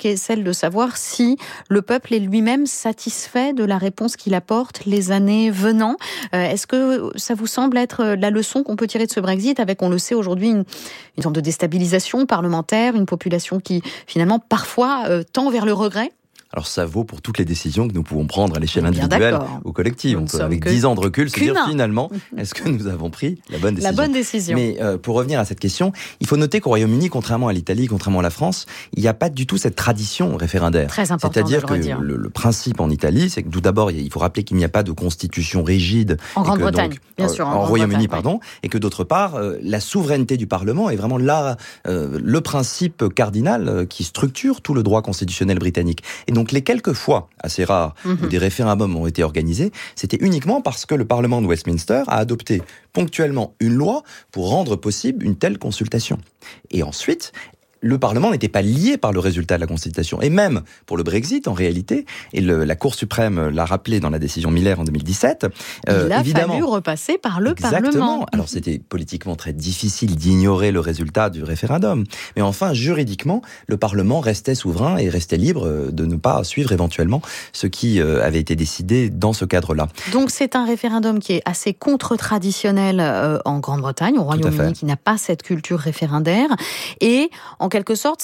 qui est celle de savoir si le peuple est lui-même satisfait de la réponse qu'il apporte les années venant. Est-ce que ça vous semble être la leçon qu'on peut tirer de ce Brexit avec, on le sait aujourd'hui, une sorte de déstabilisation parlementaire, une population qui finalement parfois tend vers le regret ? Alors ça vaut pour toutes les décisions que nous pouvons prendre à l'échelle individuelle ou collective. On peut, avec 10 ans de recul, se dire finalement, est-ce que nous avons pris la bonne décision ? La bonne décision. Mais pour revenir à cette question, il faut noter qu'au Royaume-Uni, contrairement à l'Italie, contrairement à la France, il n'y a pas du tout cette tradition référendaire. Très important. C'est-à-dire que le principe en Italie, c'est que tout d'abord, il faut rappeler qu'il n'y a pas de constitution rigide. En Grande-Bretagne, bien sûr. En Royaume-Uni, pardon. Et que d'autre part, la souveraineté du Parlement est vraiment là, le principe cardinal qui structure tout le droit constitutionnel britannique. Et donc les quelques fois assez rares où des référendums ont été organisés, c'était uniquement parce que le Parlement de Westminster a adopté ponctuellement une loi pour rendre possible une telle consultation. Et ensuite, le Parlement n'était pas lié par le résultat de la consultation. Et même pour le Brexit, en réalité, et la Cour suprême l'a rappelé dans la décision Miller en 2017, il a fallu repasser par le Parlement. Alors c'était politiquement très difficile d'ignorer le résultat du référendum. Mais enfin, juridiquement, le Parlement restait souverain et restait libre de ne pas suivre éventuellement ce qui avait été décidé dans ce cadre-là. Donc c'est un référendum qui est assez contre-traditionnel en Grande-Bretagne, au Royaume-Uni, qui n'a pas cette culture référendaire. Et en quelque sorte,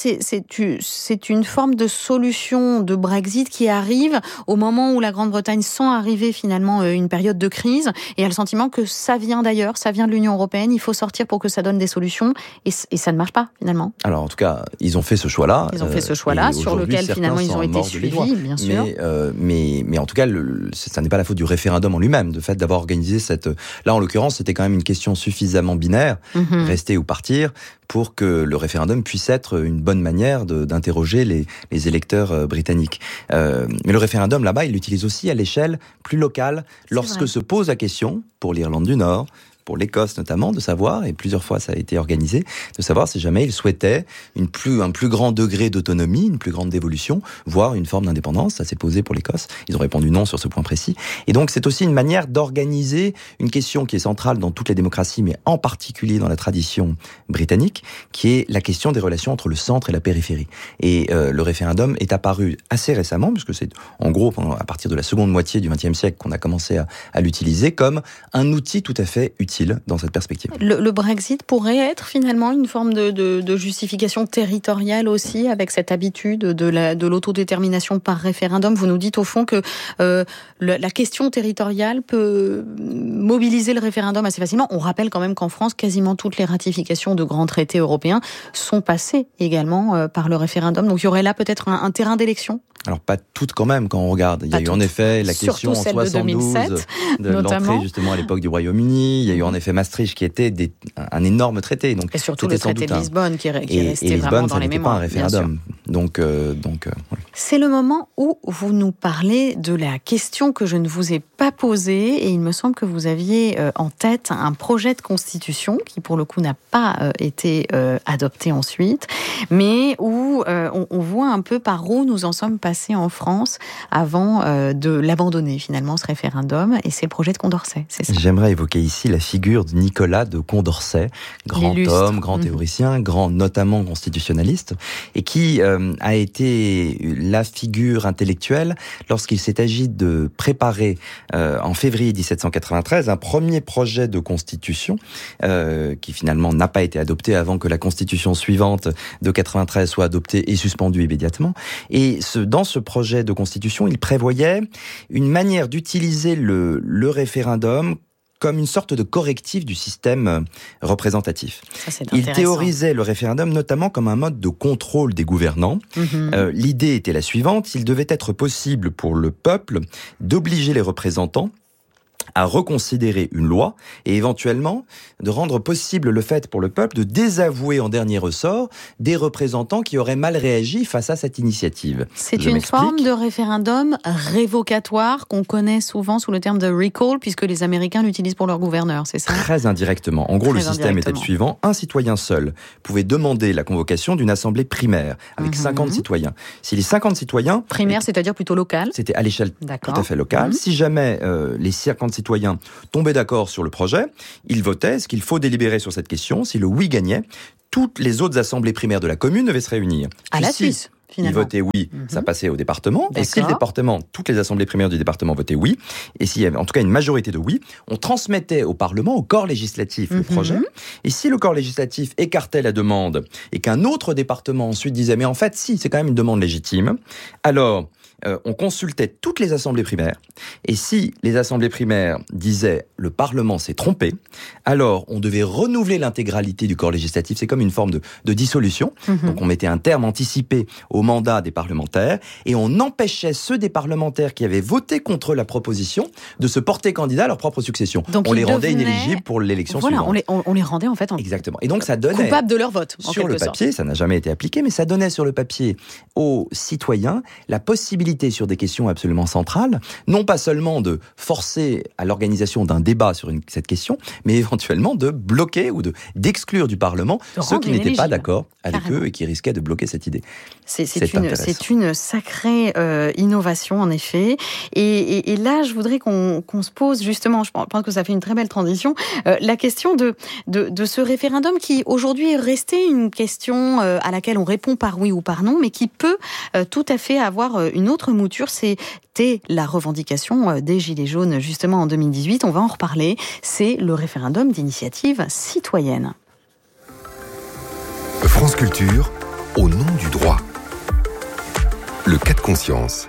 c'est une forme de solution de Brexit qui arrive au moment où la Grande-Bretagne sent arriver finalement une période de crise et a le sentiment que ça vient d'ailleurs, ça vient de l'Union européenne, il faut sortir pour que ça donne des solutions et ça ne marche pas finalement. Alors en tout cas, ils ont fait ce choix-là. Ils ont fait ce choix-là sur lequel finalement ils ont été suivis, bien sûr. Mais en tout cas, ça n'est pas la faute du référendum en lui-même, de fait d'avoir organisé cette... Là en l'occurrence, c'était quand même une question suffisamment binaire, rester ou partir, pour que le référendum puisse être une bonne manière d'interroger les électeurs britanniques. Mais le référendum, là-bas, il l'utilise aussi à l'échelle plus locale, lorsque se pose la question, pour l'Irlande du Nord, pour l'Écosse notamment, de savoir, et plusieurs fois ça a été organisé, de savoir si jamais ils souhaitaient un plus grand degré d'autonomie, une plus grande dévolution, voire une forme d'indépendance. Ça s'est posé pour l'Écosse. Ils ont répondu non sur ce point précis. Et donc c'est aussi une manière d'organiser une question qui est centrale dans toutes les démocraties, mais en particulier dans la tradition britannique, qui est la question des relations entre le centre et la périphérie. Et le référendum est apparu assez récemment, puisque c'est en gros à partir de la seconde moitié du XXe siècle qu'on a commencé à l'utiliser comme un outil tout à fait utile dans cette perspective. Le Brexit pourrait être finalement une forme de justification territoriale aussi, avec cette habitude de l'autodétermination par référendum. Vous nous dites au fond que la question territoriale peut mobiliser le référendum assez facilement. On rappelle quand même qu'en France, quasiment toutes les ratifications de grands traités européens sont passées également par le référendum. Donc il y aurait là peut-être un terrain d'élection. Alors pas toutes quand même, quand on regarde. Il y a eu en effet la question en 72 de l'entrée justement à l'époque du Royaume-Uni. Il y a eu en effet Maastricht qui était un énorme traité. Donc, et surtout le traité de Lisbonne qui est resté vraiment dans les mémoires. Pas un référendum. Donc, oui. C'est le moment où vous nous parlez de la question que je ne vous ai pas posée et il me semble que vous aviez en tête un projet de constitution qui pour le coup n'a pas été adopté ensuite, mais où on voit un peu par où nous en sommes passés en France avant de l'abandonner finalement ce référendum, et c'est le projet de Condorcet, c'est ça ? J'aimerais évoquer ici la figure de Nicolas de Condorcet, grand homme, grand théoricien, grand notamment constitutionnaliste, et qui a été la figure intellectuelle lorsqu'il s'est agi de préparer en février 1793 un premier projet de constitution qui finalement n'a pas été adopté avant que la constitution suivante de 93 soit adoptée et suspendue immédiatement. Et dans ce projet de constitution, il prévoyait une manière d'utiliser le référendum comme une sorte de correctif du système représentatif. Il théorisait le référendum notamment comme un mode de contrôle des gouvernants. L'idée était la suivante: il devait être possible pour le peuple d'obliger les représentants à reconsidérer une loi et éventuellement de rendre possible le fait pour le peuple de désavouer en dernier ressort des représentants qui auraient mal réagi face à cette initiative. C'est une forme de référendum révocatoire qu'on connaît souvent sous le terme de recall, puisque les Américains l'utilisent pour leur gouverneur, c'est ça ? Très indirectement. En gros, le système était le suivant: un citoyen seul pouvait demander la convocation d'une assemblée primaire avec 50 citoyens. Si les 50 citoyens... Primaire, c'est-à-dire plutôt local ? C'était à l'échelle tout à fait locale. Si jamais les 50 citoyens tombaient d'accord sur le projet, ils votaient. Est-ce qu'il faut délibérer sur cette question ? Si le oui gagnait, toutes les autres assemblées primaires de la commune devaient se réunir. À la Suisse. finalement. Ils votaient oui, ça passait au département. D'accord. Et si le département, toutes les assemblées primaires du département votaient oui, et s'il y avait en tout cas une majorité de oui, on transmettait au Parlement, au corps législatif, le projet. Et si le corps législatif écartait la demande et qu'un autre département ensuite disait mais en fait si, c'est quand même une demande légitime, alors on consultait toutes les assemblées primaires, et si les assemblées primaires disaient le Parlement s'est trompé, alors on devait renouveler l'intégralité du corps législatif. C'est comme une forme de dissolution. Donc on mettait un terme anticipé au mandat des parlementaires, et on empêchait ceux des parlementaires qui avaient voté contre la proposition de se porter candidat à leur propre succession. Donc on les rendait inéligibles pour l'élection suivante. On les rendait en fait exactement. Et donc ça donnait coupables de leur vote. Sur le papier, ça n'a jamais été appliqué, mais ça donnait sur le papier aux citoyens la possibilité sur des questions absolument centrales, non pas seulement de forcer à l'organisation d'un débat sur cette question, mais éventuellement de bloquer ou d'exclure du Parlement ceux qui n'étaient pas d'accord avec eux et qui risquaient de bloquer cette idée. C'est une sacrée innovation, en effet. Et là, je voudrais qu'on se pose, justement, je pense que ça fait une très belle transition, la question de ce référendum qui, aujourd'hui, est resté une question à laquelle on répond par oui ou par non, mais qui peut tout à fait avoir une autre mouture. C'était la revendication des Gilets jaunes, justement, en 2018. On va en reparler. C'est le référendum d'initiative citoyenne. France Culture, au nom du droit. Le cas de conscience.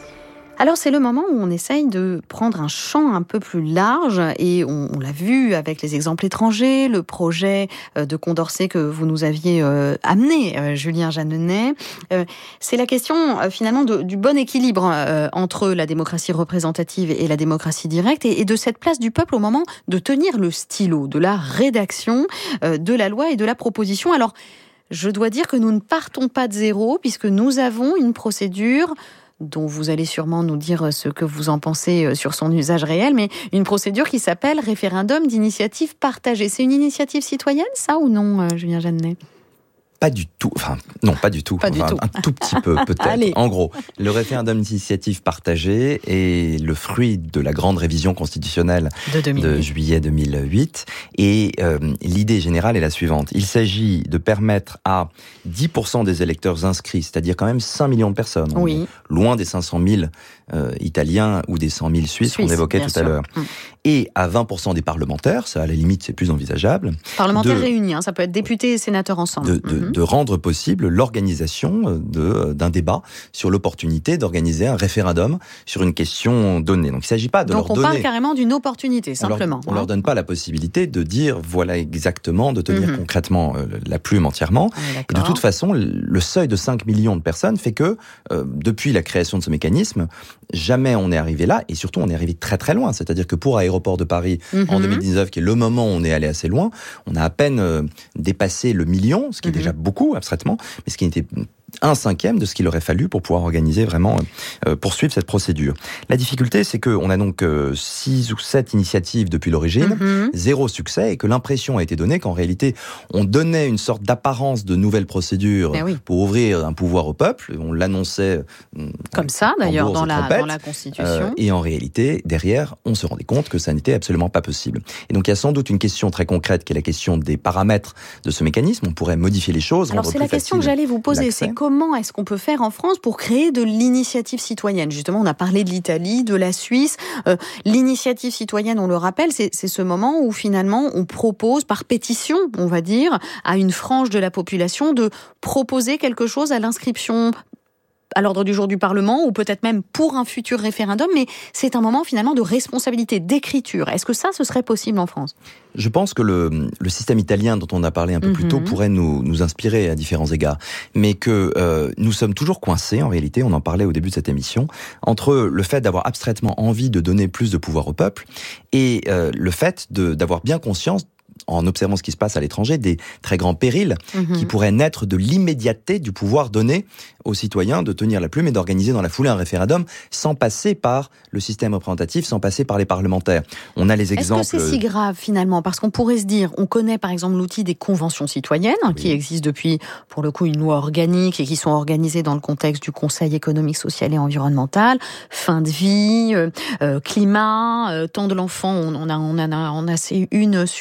Alors c'est le moment où on essaye de prendre un champ un peu plus large, et on l'a vu avec les exemples étrangers, le projet de Condorcet que vous nous aviez amené, Julien Jeanneney. C'est la question finalement du bon équilibre entre la démocratie représentative et la démocratie directe, et de cette place du peuple au moment de tenir le stylo, de la rédaction de la loi et de la proposition. Alors je dois dire que nous ne partons pas de zéro, puisque nous avons une procédure dont vous allez sûrement nous dire ce que vous en pensez sur son usage réel, mais une procédure qui s'appelle référendum d'initiative partagée. C'est une initiative citoyenne, ça, ou non, Julien Jeanneney ? Pas du tout. Enfin, non, pas du tout. Pas du tout. Un tout petit peu, peut-être. Allez. En gros, le référendum d'initiative partagée est le fruit de la grande révision constitutionnelle de juillet 2008. Et l'idée générale est la suivante. Il s'agit de permettre à 10% des électeurs inscrits, c'est-à-dire quand même 5 millions de personnes, oui, loin des 500 000 Italiens ou des 100 000 Suisses qu'on évoquait tout à l'heure, et à 20% des parlementaires, ça à la limite c'est plus envisageable. Parlementaires réunis, ça peut être députés et sénateurs ensemble. De rendre possible l'organisation d'un débat sur l'opportunité d'organiser un référendum sur une question donnée. Donc il ne s'agit pas de leur donner... Donc on parle carrément d'une opportunité, simplement. On leur donne pas la possibilité de dire voilà exactement, de tenir concrètement la plume entièrement. Et de toute façon, le seuil de 5 millions de personnes fait que depuis la création de ce mécanisme, jamais on est arrivé là, et surtout on est arrivé très très loin. C'est-à-dire que pour Aéroport de Paris, en 2019, qui est le moment où on est allé assez loin, on a à peine dépassé le million, ce qui est déjà beaucoup, abstraitement, mais ce qui était 1/5 de ce qu'il aurait fallu pour pouvoir organiser vraiment, poursuivre cette procédure. La difficulté, c'est qu'on a donc 6 ou 7 initiatives depuis l'origine, 0 succès, et que l'impression a été donnée qu'en réalité, on donnait une sorte d'apparence de nouvelle procédure pour ouvrir un pouvoir au peuple. On l'annonçait comme ça, d'ailleurs, dans la Constitution. Et en réalité, derrière, on se rendait compte que ça n'était absolument pas possible. Et donc, il y a sans doute une question très concrète qui est la question des paramètres de ce mécanisme. On pourrait modifier les choses, Alors, c'est la question que j'allais vous poser. C'est comment est-ce qu'on peut faire en France pour créer de l'initiative citoyenne ? Justement, on a parlé de l'Italie, de la Suisse. L'initiative citoyenne, on le rappelle, c'est ce moment où finalement on propose, par pétition, on va dire, à une frange de la population de proposer quelque chose à l'inscription à l'ordre du jour du Parlement, ou peut-être même pour un futur référendum, mais c'est un moment finalement de responsabilité, d'écriture. Est-ce que ça, ce serait possible en France ? Je pense que le système italien dont on a parlé un peu plus tôt pourrait nous inspirer à différents égards, mais que nous sommes toujours coincés, en réalité, on en parlait au début de cette émission, entre le fait d'avoir abstraitement envie de donner plus de pouvoir au peuple et le fait d'avoir bien conscience, en observant ce qui se passe à l'étranger, des très grands périls qui pourraient naître de l'immédiateté du pouvoir donné aux citoyens de tenir la plume et d'organiser dans la foulée un référendum sans passer par le système représentatif, sans passer par les parlementaires. On a les exemples... Est-ce que c'est si grave finalement ? Parce qu'on pourrait se dire, on connaît par exemple l'outil des conventions citoyennes qui existent depuis, pour le coup, une loi organique et qui sont organisées dans le contexte du Conseil économique, social et environnemental, fin de vie, climat, temps de l'enfant, on a une sur les finances.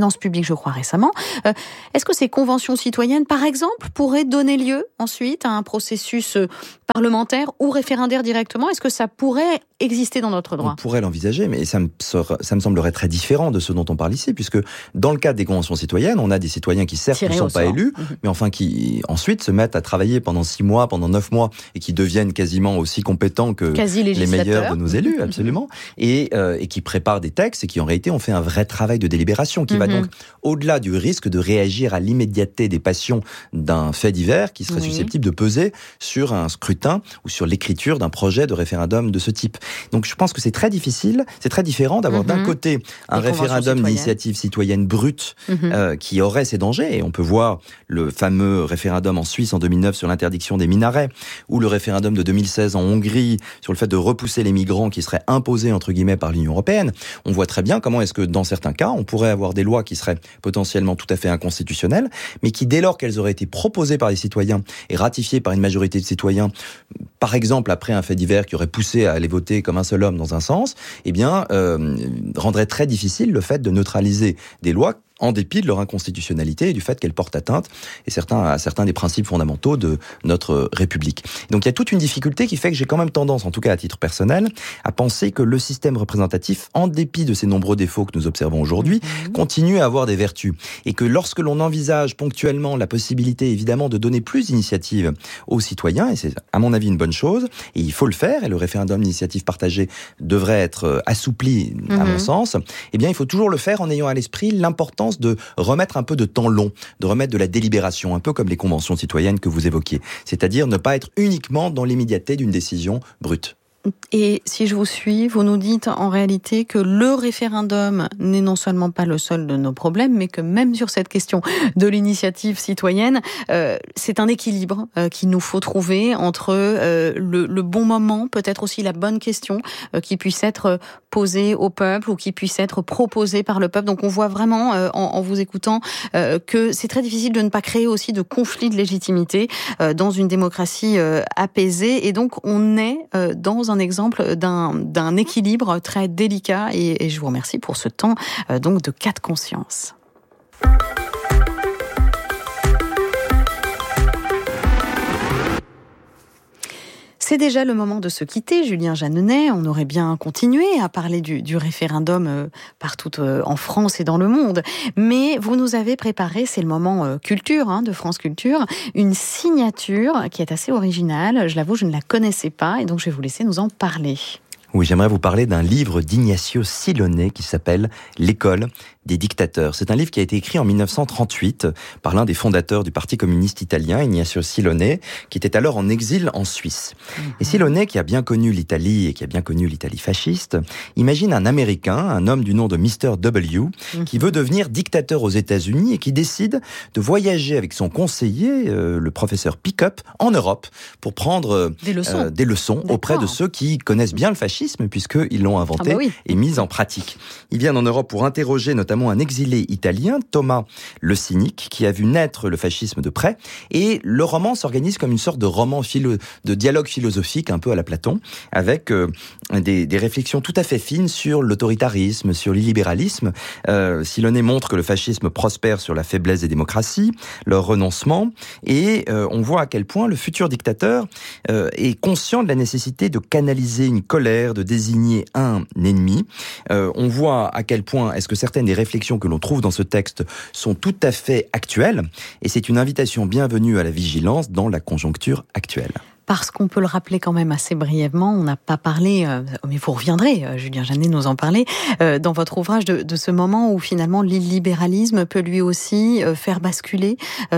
finances publiques, je crois, récemment. Est-ce que ces conventions citoyennes, par exemple, pourraient donner lieu ensuite à un processus parlementaire ou référendaire directement? Est-ce que ça pourrait exister dans notre droit? On pourrait l'envisager, mais ça me semblerait très différent de ce dont on parle ici, puisque dans le cadre des conventions citoyennes, on a des citoyens qui certes ne sont pas élus, mais enfin qui ensuite se mettent à travailler pendant 6 mois, pendant 9 mois, et qui deviennent quasiment aussi compétents que les meilleurs de nos élus, absolument, et qui préparent des textes et qui en réalité ont fait un vrai travail de délibération, qui va donc au-delà du risque de réagir à l'immédiateté des passions d'un fait divers qui serait susceptible de peser sur un scrutin ou sur l'écriture d'un projet de référendum de ce type. Donc je pense que c'est très difficile, c'est très différent d'avoir d'un côté un référendum d'initiative citoyenne brute qui aurait ses dangers, et on peut voir le fameux référendum en Suisse en 2009 sur l'interdiction des minarets, ou le référendum de 2016 en Hongrie sur le fait de repousser les migrants qui seraient imposés entre guillemets par l'Union européenne. On voit très bien comment est-ce que dans certains cas on pourrait avoir des lois qui seraient potentiellement tout à fait inconstitutionnelles, mais qui dès lors qu'elles auraient été proposées par les citoyens et ratifiées par une majorité de citoyens, par exemple après un fait divers qui aurait poussé à aller voter comme un seul homme dans un sens, eh bien rendrait très difficile le fait de neutraliser des lois en dépit de leur inconstitutionnalité et du fait qu'elles portent atteinte à certains des principes fondamentaux de notre République. Donc il y a toute une difficulté qui fait que j'ai quand même tendance, en tout cas à titre personnel, à penser que le système représentatif, en dépit de ces nombreux défauts que nous observons aujourd'hui, continue à avoir des vertus. Et que lorsque l'on envisage ponctuellement la possibilité, évidemment, de donner plus d'initiatives aux citoyens, et c'est à mon avis une bonne chose, et il faut le faire, et le référendum d'initiative partagée devrait être assoupli, à mon sens, eh bien il faut toujours le faire en ayant à l'esprit l'importance de remettre un peu de temps long, de remettre de la délibération, un peu comme les conventions citoyennes que vous évoquiez. C'est-à-dire ne pas être uniquement dans l'immédiateté d'une décision brute. Et si je vous suis, vous nous dites en réalité que le référendum n'est non seulement pas le seul de nos problèmes, mais que même sur cette question de l'initiative citoyenne, c'est un équilibre qu'il nous faut trouver entre le bon moment, peut-être aussi la bonne question qui puisse être posée au peuple ou qui puisse être proposée par le peuple. Donc on voit vraiment en vous écoutant que c'est très difficile de ne pas créer aussi de conflits de légitimité dans une démocratie apaisée. Et donc on est dans un exemple d'un équilibre très délicat et je vous remercie pour ce temps donc de cas de conscience. C'est déjà le moment de se quitter, Julien Jeanneney. On aurait bien continué à parler du référendum partout en France et dans le monde. Mais vous nous avez préparé, c'est le moment culture de France Culture, une signature qui est assez originale. Je l'avoue, je ne la connaissais pas et donc je vais vous laisser nous en parler. Oui, j'aimerais vous parler d'un livre d'Ignacio Silone qui s'appelle « L'école des dictateurs ». C'est un livre qui a été écrit en 1938 par l'un des fondateurs du Parti communiste italien, Ignacio Silone, qui était alors en exil en Suisse. Et Silone, qui a bien connu l'Italie et qui a bien connu l'Italie fasciste, imagine un Américain, un homme du nom de Mr. W, qui veut devenir dictateur aux États-Unis et qui décide de voyager avec son conseiller, le professeur Pickup, en Europe pour prendre des leçons auprès de ceux qui connaissent bien le fascisme, puisqu'ils l'ont inventé et mis en pratique. Il vient en Europe pour interroger notamment un exilé italien, Thomas le Cynique, qui a vu naître le fascisme de près. Et le roman s'organise comme une sorte de roman de dialogue philosophique, un peu à la Platon, avec des réflexions tout à fait fines sur l'autoritarisme, sur l'illibéralisme. Silone montre que le fascisme prospère sur la faiblesse des démocraties, leur renoncement, et on voit à quel point le futur dictateur est conscient de la nécessité de canaliser une colère, de désigner un ennemi. On voit à quel point est-ce que certaines des réflexions que l'on trouve dans ce texte sont tout à fait actuelles, et c'est une invitation bienvenue à la vigilance dans la conjoncture actuelle. Parce qu'on peut le rappeler quand même assez brièvement, on n'a pas parlé, mais vous reviendrez, Julien Jeanneney, nous en parler, dans votre ouvrage de ce moment où finalement l'illibéralisme peut lui aussi faire basculer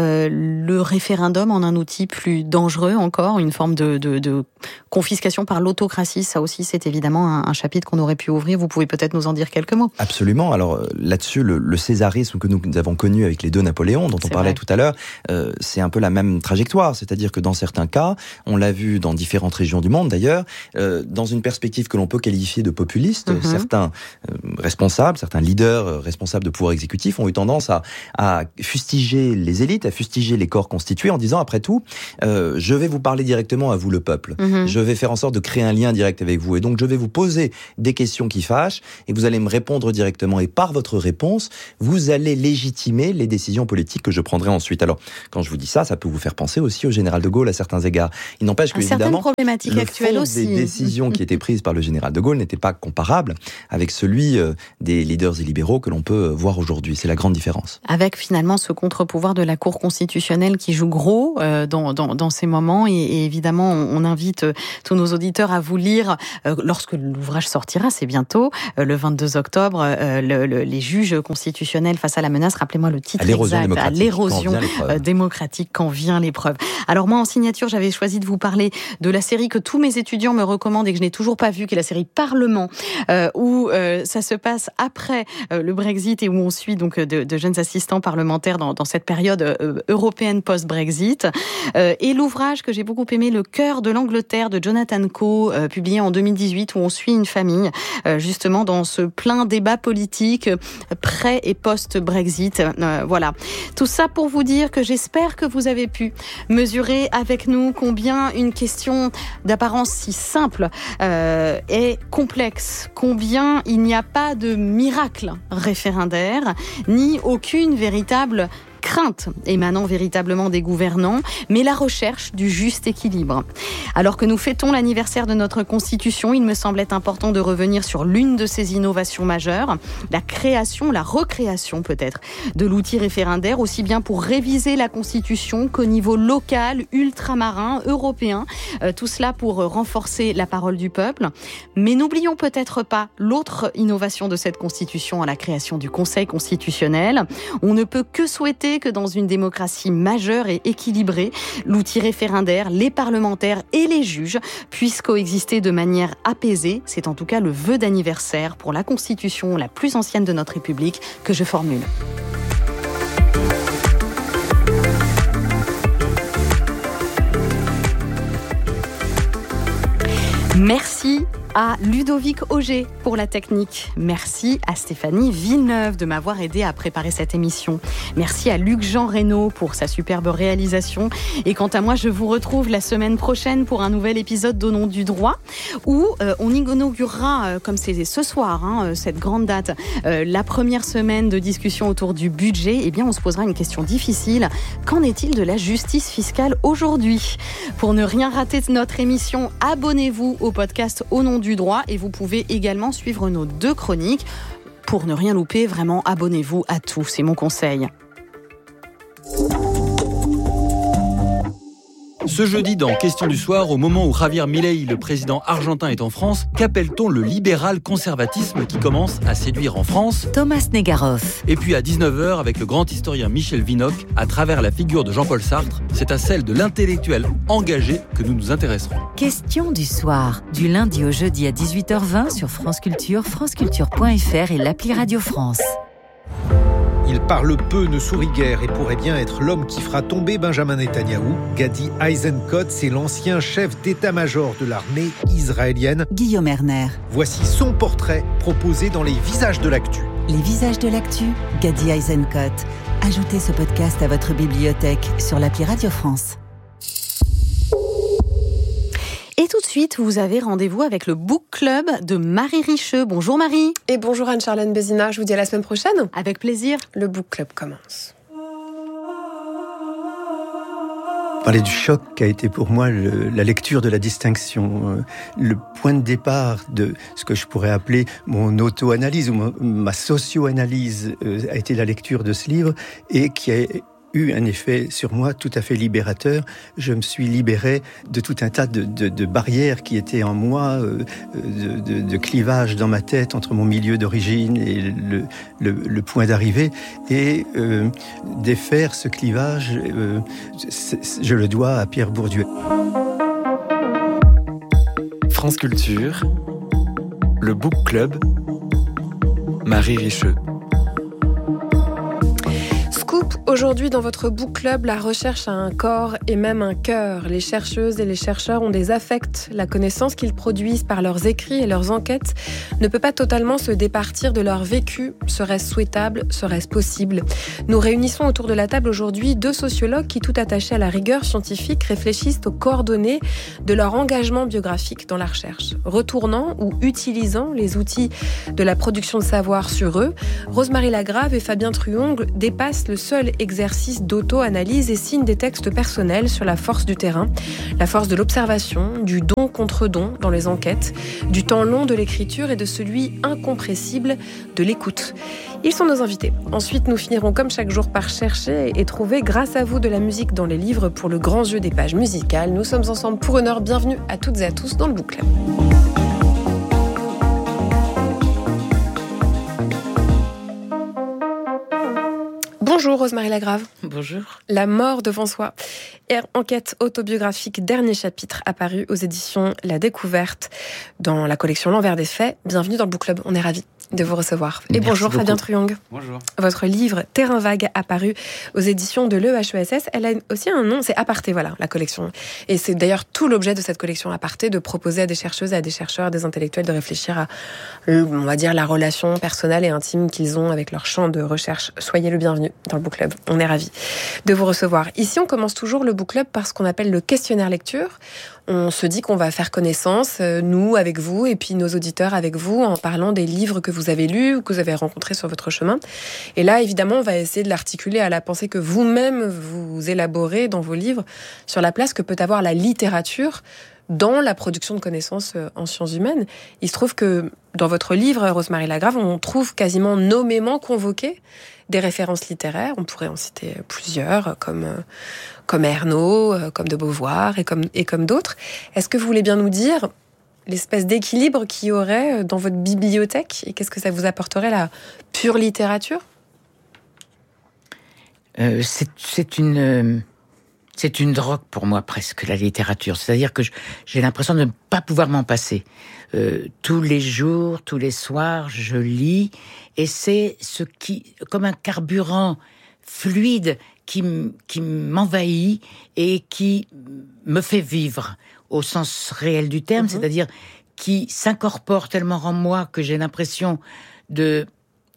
le référendum en un outil plus dangereux encore, une forme de confiscation par l'autocratie. Ça aussi, c'est évidemment un chapitre qu'on aurait pu ouvrir. Vous pouvez peut-être nous en dire quelques mots. Absolument. Alors là-dessus, le césarisme que nous avons connu avec les deux Napoléons, dont on parlait tout à l'heure, c'est un peu la même trajectoire. C'est-à-dire que dans certains cas, on on l'a vu dans différentes régions du monde d'ailleurs, dans une perspective que l'on peut qualifier de populiste. Certains responsables, certains leaders responsables de pouvoir exécutif ont eu tendance à fustiger les élites, à fustiger les corps constitués en disant, après tout, je vais vous parler directement à vous le peuple. Je vais faire en sorte de créer un lien direct avec vous. Et donc, je vais vous poser des questions qui fâchent et vous allez me répondre directement. Et par votre réponse, vous allez légitimer les décisions politiques que je prendrai ensuite. Alors, quand je vous dis ça, ça peut vous faire penser aussi au général de Gaulle à certains égards. Il n'empêche que, évidemment, le fond des décisions qui étaient prises par le général de Gaulle n'était pas comparable avec celui des leaders illibéraux que l'on peut voir aujourd'hui. C'est la grande différence. Avec finalement ce contre-pouvoir de la Cour constitutionnelle qui joue gros dans ces moments. Et évidemment, on invite tous nos auditeurs à vous lire lorsque l'ouvrage sortira, c'est bientôt, le 22 octobre, les juges constitutionnels face à la menace. Rappelez-moi le titre exact. À l'érosion démocratique quand vient l'épreuve. Alors moi, en signature, j'avais choisi de vous parler de la série que tous mes étudiants me recommandent et que je n'ai toujours pas vue, qui est la série Parlement, où ça se passe après le Brexit et où on suit donc de jeunes assistants parlementaires dans cette période européenne post-Brexit. Et l'ouvrage que j'ai beaucoup aimé, Le cœur de l'Angleterre de Jonathan Coe, publié en 2018, où on suit une famille justement dans ce plein débat politique pré- et post-Brexit. Voilà. Tout ça pour vous dire que j'espère que vous avez pu mesurer avec nous combien une question d'apparence si simple est complexe, combien il n'y a pas de miracle référendaire, ni aucune véritable crainte émanant véritablement des gouvernants, mais la recherche du juste équilibre. Alors que nous fêtons l'anniversaire de notre Constitution, il me semblait important de revenir sur l'une de ces innovations majeures, la création, la recréation peut-être, de l'outil référendaire, aussi bien pour réviser la Constitution qu'au niveau local, ultramarin, européen, tout cela pour renforcer la parole du peuple. Mais n'oublions peut-être pas l'autre innovation de cette Constitution, la création du Conseil constitutionnel. On ne peut que souhaiter que dans une démocratie majeure et équilibrée, l'outil référendaire, les parlementaires et les juges puissent coexister de manière apaisée. C'est en tout cas le vœu d'anniversaire pour la Constitution la plus ancienne de notre République que je formule. Merci à Ludovic Auger pour la technique. Merci à Stéphanie Villeneuve de m'avoir aidé à préparer cette émission. Merci à Luc-Jean Reynaud pour sa superbe réalisation. Et quant à moi, je vous retrouve la semaine prochaine pour un nouvel épisode d'Au nom du droit, où on inaugurera, comme c'est ce soir, cette grande date, la première semaine de discussion autour du budget. Eh bien, on se posera une question difficile. Qu'en est-il de la justice fiscale aujourd'hui ? Pour ne rien rater de notre émission, abonnez-vous au podcast Au nom du droit et vous pouvez également suivre nos 2 chroniques. Pour ne rien louper, vraiment, abonnez-vous à tout, c'est mon conseil. Ce jeudi, dans Question du soir, au moment où Javier Milei, le président argentin, est en France, qu'appelle-t-on le libéral conservatisme qui commence à séduire en France ? Thomas Negaroff. Et puis à 19h, avec le grand historien Michel Vinocq, à travers la figure de Jean-Paul Sartre, c'est à celle de l'intellectuel engagé que nous nous intéresserons. Question du soir, du lundi au jeudi à 18h20 sur France Culture, franceculture.fr et l'appli Radio France. Il parle peu, ne sourit guère et pourrait bien être l'homme qui fera tomber Benjamin Netanyahou. Gadi Eisenkot, c'est l'ancien chef d'état-major de l'armée israélienne. Guillaume Erner. Voici son portrait proposé dans Les Visages de l'actu. Les Visages de l'actu, Gadi Eisenkot. Ajoutez ce podcast à votre bibliothèque sur l'appli Radio France. Et tout de suite, vous avez rendez-vous avec le Book Club de Marie Richeux. Bonjour Marie. Et bonjour Anne-Charlène Bézina, je vous dis à la semaine prochaine. Avec plaisir. Le Book Club commence. Parler du choc qu'a été pour moi la lecture de la distinction, le point de départ de ce que je pourrais appeler mon auto-analyse ou ma socio-analyse a été la lecture de ce livre et qui a eu un effet sur moi tout à fait libérateur. Je me suis libéré de tout un tas de barrières qui étaient en moi, de clivages dans ma tête entre mon milieu d'origine et le point d'arrivée. Et défaire ce clivage, je le dois à Pierre Bourdieu. France Culture, le Book Club, Marie Richeux. Scoop Aujourd'hui, dans votre book club, la recherche a un corps et même un cœur. Les chercheuses et les chercheurs ont des affects. La connaissance qu'ils produisent par leurs écrits et leurs enquêtes ne peut pas totalement se départir de leur vécu. Serait-ce souhaitable? Serait-ce possible? Nous réunissons autour de la table aujourd'hui 2 sociologues qui, tout attachés à la rigueur scientifique, réfléchissent aux coordonnées de leur engagement biographique dans la recherche. Retournant ou utilisant les outils de la production de savoir sur eux, Rosemarie Lagrave et Fabien Truong dépassent le seul exercice d'auto-analyse et signent des textes personnels sur la force du terrain, la force de l'observation, du don contre don dans les enquêtes, du temps long de l'écriture et de celui incompressible de l'écoute. Ils sont nos invités. Ensuite, nous finirons comme chaque jour par chercher et trouver, grâce à vous, de la musique dans les livres pour le grand jeu des pages musicales. Nous sommes ensemble pour une heure. Bienvenue à toutes et à tous dans le Book Club. Bonjour Rosemarie Lagrave. Bonjour. La mort devant soi. Enquête autobiographique, dernier chapitre apparu aux éditions La Découverte dans la collection L'Envers des Faits. Bienvenue dans le Book Club, on est ravis de vous recevoir. Et merci bonjour beaucoup. Fabien Truong. Bonjour. Votre livre Terrain vague apparu aux éditions de l'EHESS, elle a aussi un nom, c'est Aparté, voilà, la collection. Et c'est d'ailleurs tout l'objet de cette collection Aparté, de proposer à des chercheuses et à des chercheurs, des intellectuels, de réfléchir à, on va dire, la relation personnelle et intime qu'ils ont avec leur champ de recherche. Soyez le bienvenu dans le Book Club. On est ravis de vous recevoir. Ici, on commence toujours le Book Club par ce qu'on appelle le questionnaire lecture. On se dit qu'on va faire connaissance, nous avec vous, et puis nos auditeurs avec vous, en parlant des livres que vous avez lus ou que vous avez rencontrés sur votre chemin. Et là, évidemment, on va essayer de l'articuler à la pensée que vous-même vous élaborez dans vos livres sur la place que peut avoir la littérature dans la production de connaissances en sciences humaines. Il se trouve que dans votre livre, Rosemarie Lagrave, on trouve quasiment nommément convoquées des références littéraires. On pourrait en citer plusieurs, comme Ernaud, comme de Beauvoir et comme d'autres. Est-ce que vous voulez bien nous dire l'espèce d'équilibre qu'il y aurait dans votre bibliothèque et qu'est-ce que ça vous apporterait, la pure littérature ? C'est une drogue pour moi presque, la littérature. C'est-à-dire que j'ai l'impression de ne pas pouvoir m'en passer. Tous les jours, tous les soirs, je lis et c'est comme un carburant fluide qui m'envahit et qui me fait vivre au sens réel du terme, c'est-à-dire qui s'incorpore tellement en moi que j'ai l'impression de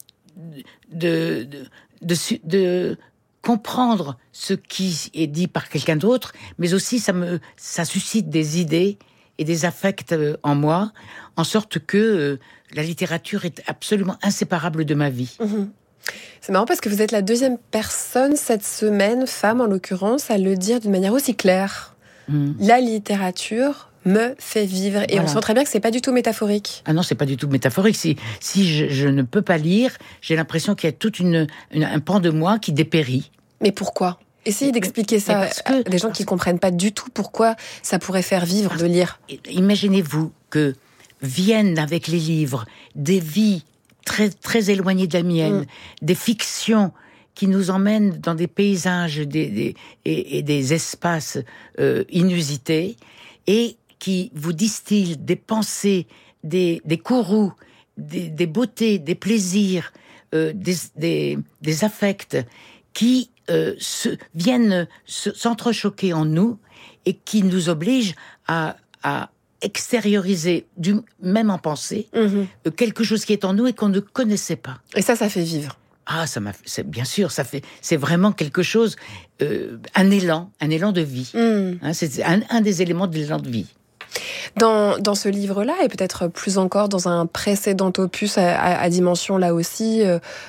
comprendre ce qui est dit par quelqu'un d'autre, mais aussi ça suscite des idées et des affects en moi, en sorte que la littérature est absolument inséparable de ma vie. C'est marrant parce que vous êtes la 2e personne cette semaine, femme en l'occurrence, à le dire d'une manière aussi claire. La littérature me fait vivre. Et voilà. On sent très bien que c'est pas du tout métaphorique. Ah non, c'est pas du tout métaphorique. Si je ne peux pas lire, j'ai l'impression qu'il y a tout un pan de moi qui dépérit. Mais pourquoi ? Essayez d'expliquer ça à des gens qui comprennent pas du tout pourquoi ça pourrait faire vivre de lire. Imaginez-vous que viennent avec les livres des vies très, très éloignées de la mienne, des fictions qui nous emmènent dans des paysages et des espaces inusités, et qui vous distillent des pensées, des courroux, des beautés, des plaisirs, des affects qui viennent s'entrechoquer en nous et qui nous obligent à extérioriser, même en pensée, quelque chose qui est en nous et qu'on ne connaissait pas. Et ça fait vivre. Ah, bien sûr, c'est vraiment quelque chose, un élan de vie. C'est un des éléments de l'élan de vie. Dans ce livre-là, et peut-être plus encore dans un précédent opus à dimension là aussi,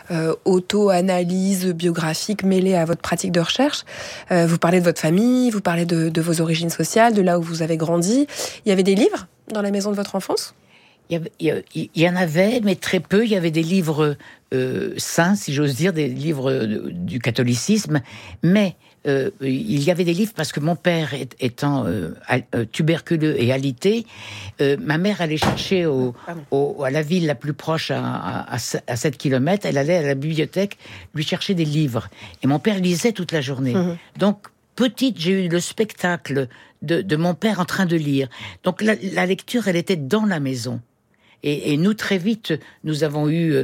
auto-analyse biographique mêlée à votre pratique de recherche, vous parlez de votre famille, vous parlez de vos origines sociales, de là où vous avez grandi. Il y avait des livres dans la maison de votre enfance ? Il y en avait, mais très peu. Il y avait des livres saints, si j'ose dire, des livres du catholicisme, mais il y avait des livres parce que mon père étant tuberculeux et alité, ma mère allait chercher à la ville la plus proche à 7 km, elle allait à la bibliothèque lui chercher des livres. Et mon père lisait toute la journée. Donc, petite, j'ai eu le spectacle de mon père en train de lire. Donc, la lecture, elle était dans la maison. Et nous, très vite, nous avons eu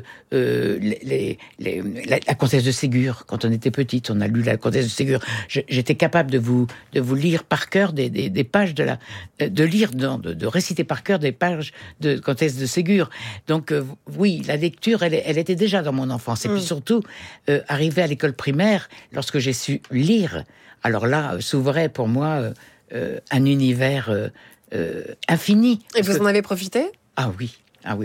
la Comtesse de Ségur. Quand on était petite, on a lu la Comtesse de Ségur. J'étais capable de vous lire par cœur des pages de réciter par cœur des pages de Comtesse de Ségur. Donc, oui, la lecture, elle était déjà dans mon enfance. Et puis surtout, arrivé à l'école primaire, lorsque j'ai su lire, alors là, s'ouvrait pour moi un univers infini. Et vous en avez profité ? Ah oui.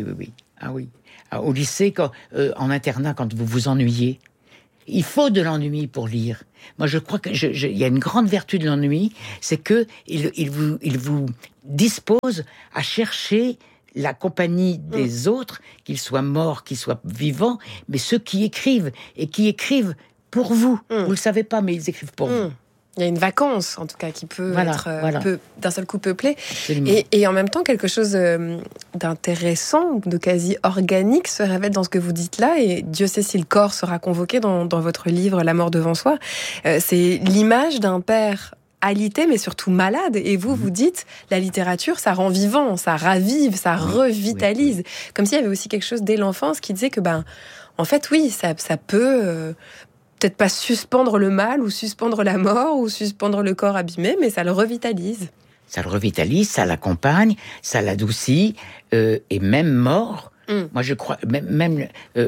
Au lycée, en internat, quand vous vous ennuyez, il faut de l'ennui pour lire. Moi, je crois que il y a une grande vertu de l'ennui, c'est que il vous dispose à chercher la compagnie des autres, qu'ils soient morts, qu'ils soient vivants, mais ceux qui écrivent et qui écrivent pour vous. Vous le savez pas, mais ils écrivent pour vous. Il y a une vacance, en tout cas, qui peut être d'un seul coup peuplée. Et en même temps, quelque chose d'intéressant, de quasi organique se révèle dans ce que vous dites là. Et Dieu sait si le corps sera convoqué dans votre livre « La mort devant soi ». C'est l'image d'un père alité, mais surtout malade. Et vous dites, la littérature, ça rend vivant, ça ravive, ça revitalise. Oui. Comme s'il y avait aussi quelque chose dès l'enfance qui disait que, en fait, oui, ça peut... peut-être pas suspendre le mal, ou suspendre la mort, ou suspendre le corps abîmé, mais ça le revitalise. Ça le revitalise, ça l'accompagne, ça l'adoucit, et même mort, moi je crois, même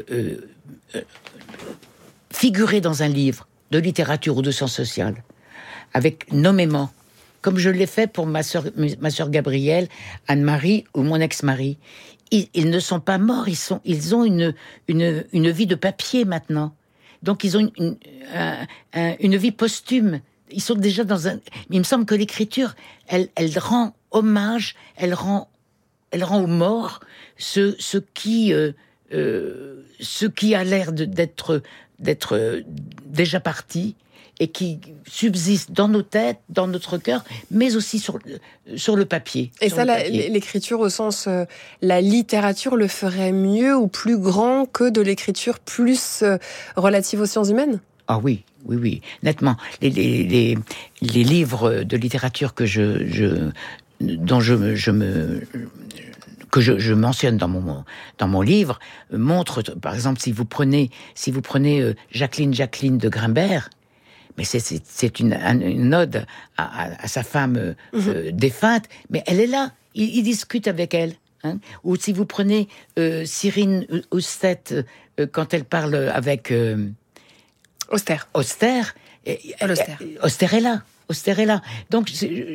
figurer dans un livre de littérature ou de sciences sociales, avec nommément, comme je l'ai fait pour ma sœur Gabrielle, Anne-Marie ou mon ex-mari, ils ne sont pas morts, ils ont une vie de papier maintenant. Donc, ils ont une vie posthume. Ils sont déjà dans un... Il me semble que l'écriture, elle rend hommage, elle rend aux morts ce qui a l'air d'être déjà parti et qui subsiste dans nos têtes, dans notre cœur, mais aussi sur le papier. Et ça, l'écriture au sens... la littérature le ferait mieux ou plus grand que de l'écriture plus relative aux sciences humaines ? Ah oui, nettement. Les livres de littérature que je mentionne dans mon livre montrent, par exemple, si vous prenez Jacqueline de Grimbert, mais c'est une ode à sa femme défunte, mais elle est là, il discute avec elle. Hein. Ou si vous prenez Cyrine Oustet, quand elle parle avec Auster est là. Donc,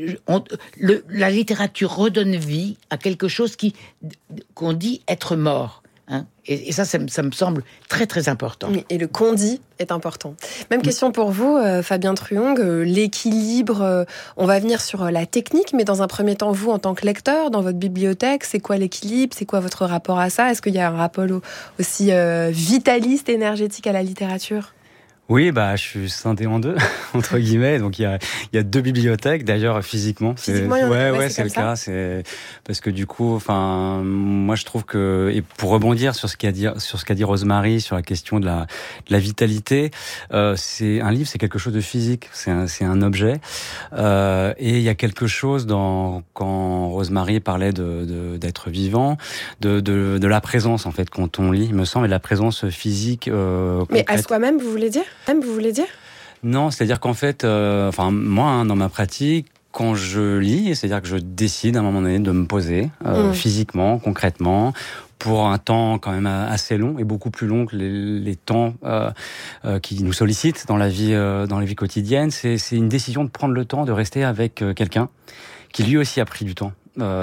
la littérature redonne vie à quelque chose qu'on dit être mort. Hein. Et ça me semble très, très important. Oui, et le qu'on dit est important. Même question pour vous, Fabien Truong. L'équilibre, on va venir sur la technique, mais dans un premier temps, vous, en tant que lecteur, dans votre bibliothèque, c'est quoi l'équilibre ? C'est quoi votre rapport à ça ? Est-ce qu'il y a un rapport aussi vitaliste, énergétique à la littérature ? Oui, je suis scindé en deux, entre guillemets. Donc, il y a deux bibliothèques, d'ailleurs, physiquement. C'est le cas. C'est parce que du coup, moi, je trouve que, et pour rebondir sur ce qu'a dit Rosemary, sur la question de la vitalité, c'est un livre, c'est quelque chose de physique. C'est un objet. Et il y a quelque chose quand Rosemary parlait d'être vivant, de la présence, en fait, quand on lit, il me semble, et de la présence physique, mais à soi-même, vous voulez dire? Non, c'est-à-dire qu'en fait, moi, dans ma pratique, quand je lis, c'est-à-dire que je décide à un moment donné de me poser physiquement, concrètement, pour un temps quand même assez long et beaucoup plus long que les temps qui nous sollicitent dans la vie quotidienne. C'est une décision de prendre le temps de rester avec quelqu'un qui lui aussi a pris du temps.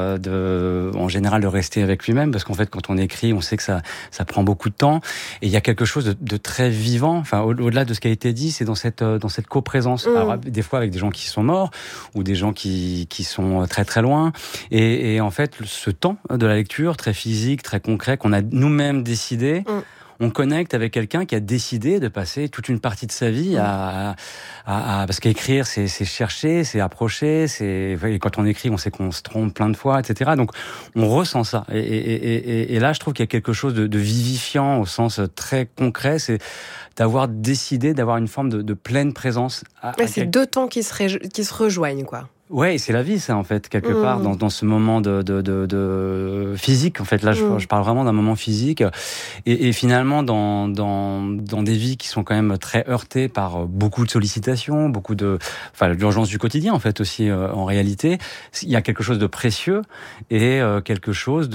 En général de rester avec lui-même, parce qu'en fait quand on écrit on sait que ça prend beaucoup de temps, et il y a quelque chose de très vivant, au-delà de ce qui a été dit, c'est dans cette coprésence. Alors, des fois avec des gens qui sont morts ou des gens qui sont très très loin, et en fait ce temps de la lecture très physique, très concret, qu'on a nous-mêmes décidé, on connecte avec quelqu'un qui a décidé de passer toute une partie de sa vie parce qu'écrire, c'est chercher, c'est approcher, et quand on écrit, on sait qu'on se trompe plein de fois, etc. Donc, on ressent ça. Et là, je trouve qu'il y a quelque chose de vivifiant au sens très concret, c'est d'avoir décidé d'avoir une forme de pleine présence. C'est deux temps qui se rejoignent, quoi. Ouais, c'est la vie, ça, en fait, quelque part, dans ce moment de physique. En fait, là, je parle vraiment d'un moment physique. Et finalement, dans des vies qui sont quand même très heurtées par beaucoup de sollicitations, l'urgence du quotidien, en fait, aussi, en réalité, il y a quelque chose de précieux et quelque chose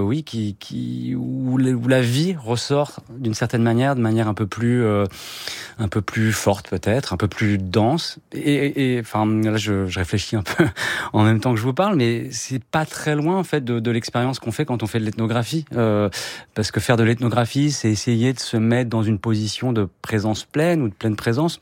où la vie ressort d'une certaine manière, de manière un peu plus forte, peut-être, un peu plus dense. Et enfin, là, je réfléchis un peu en même temps que je vous parle, mais c'est pas très loin en fait de l'expérience qu'on fait quand on fait de l'ethnographie, parce que faire de l'ethnographie, c'est essayer de se mettre dans une position de présence pleine ou de pleine présence.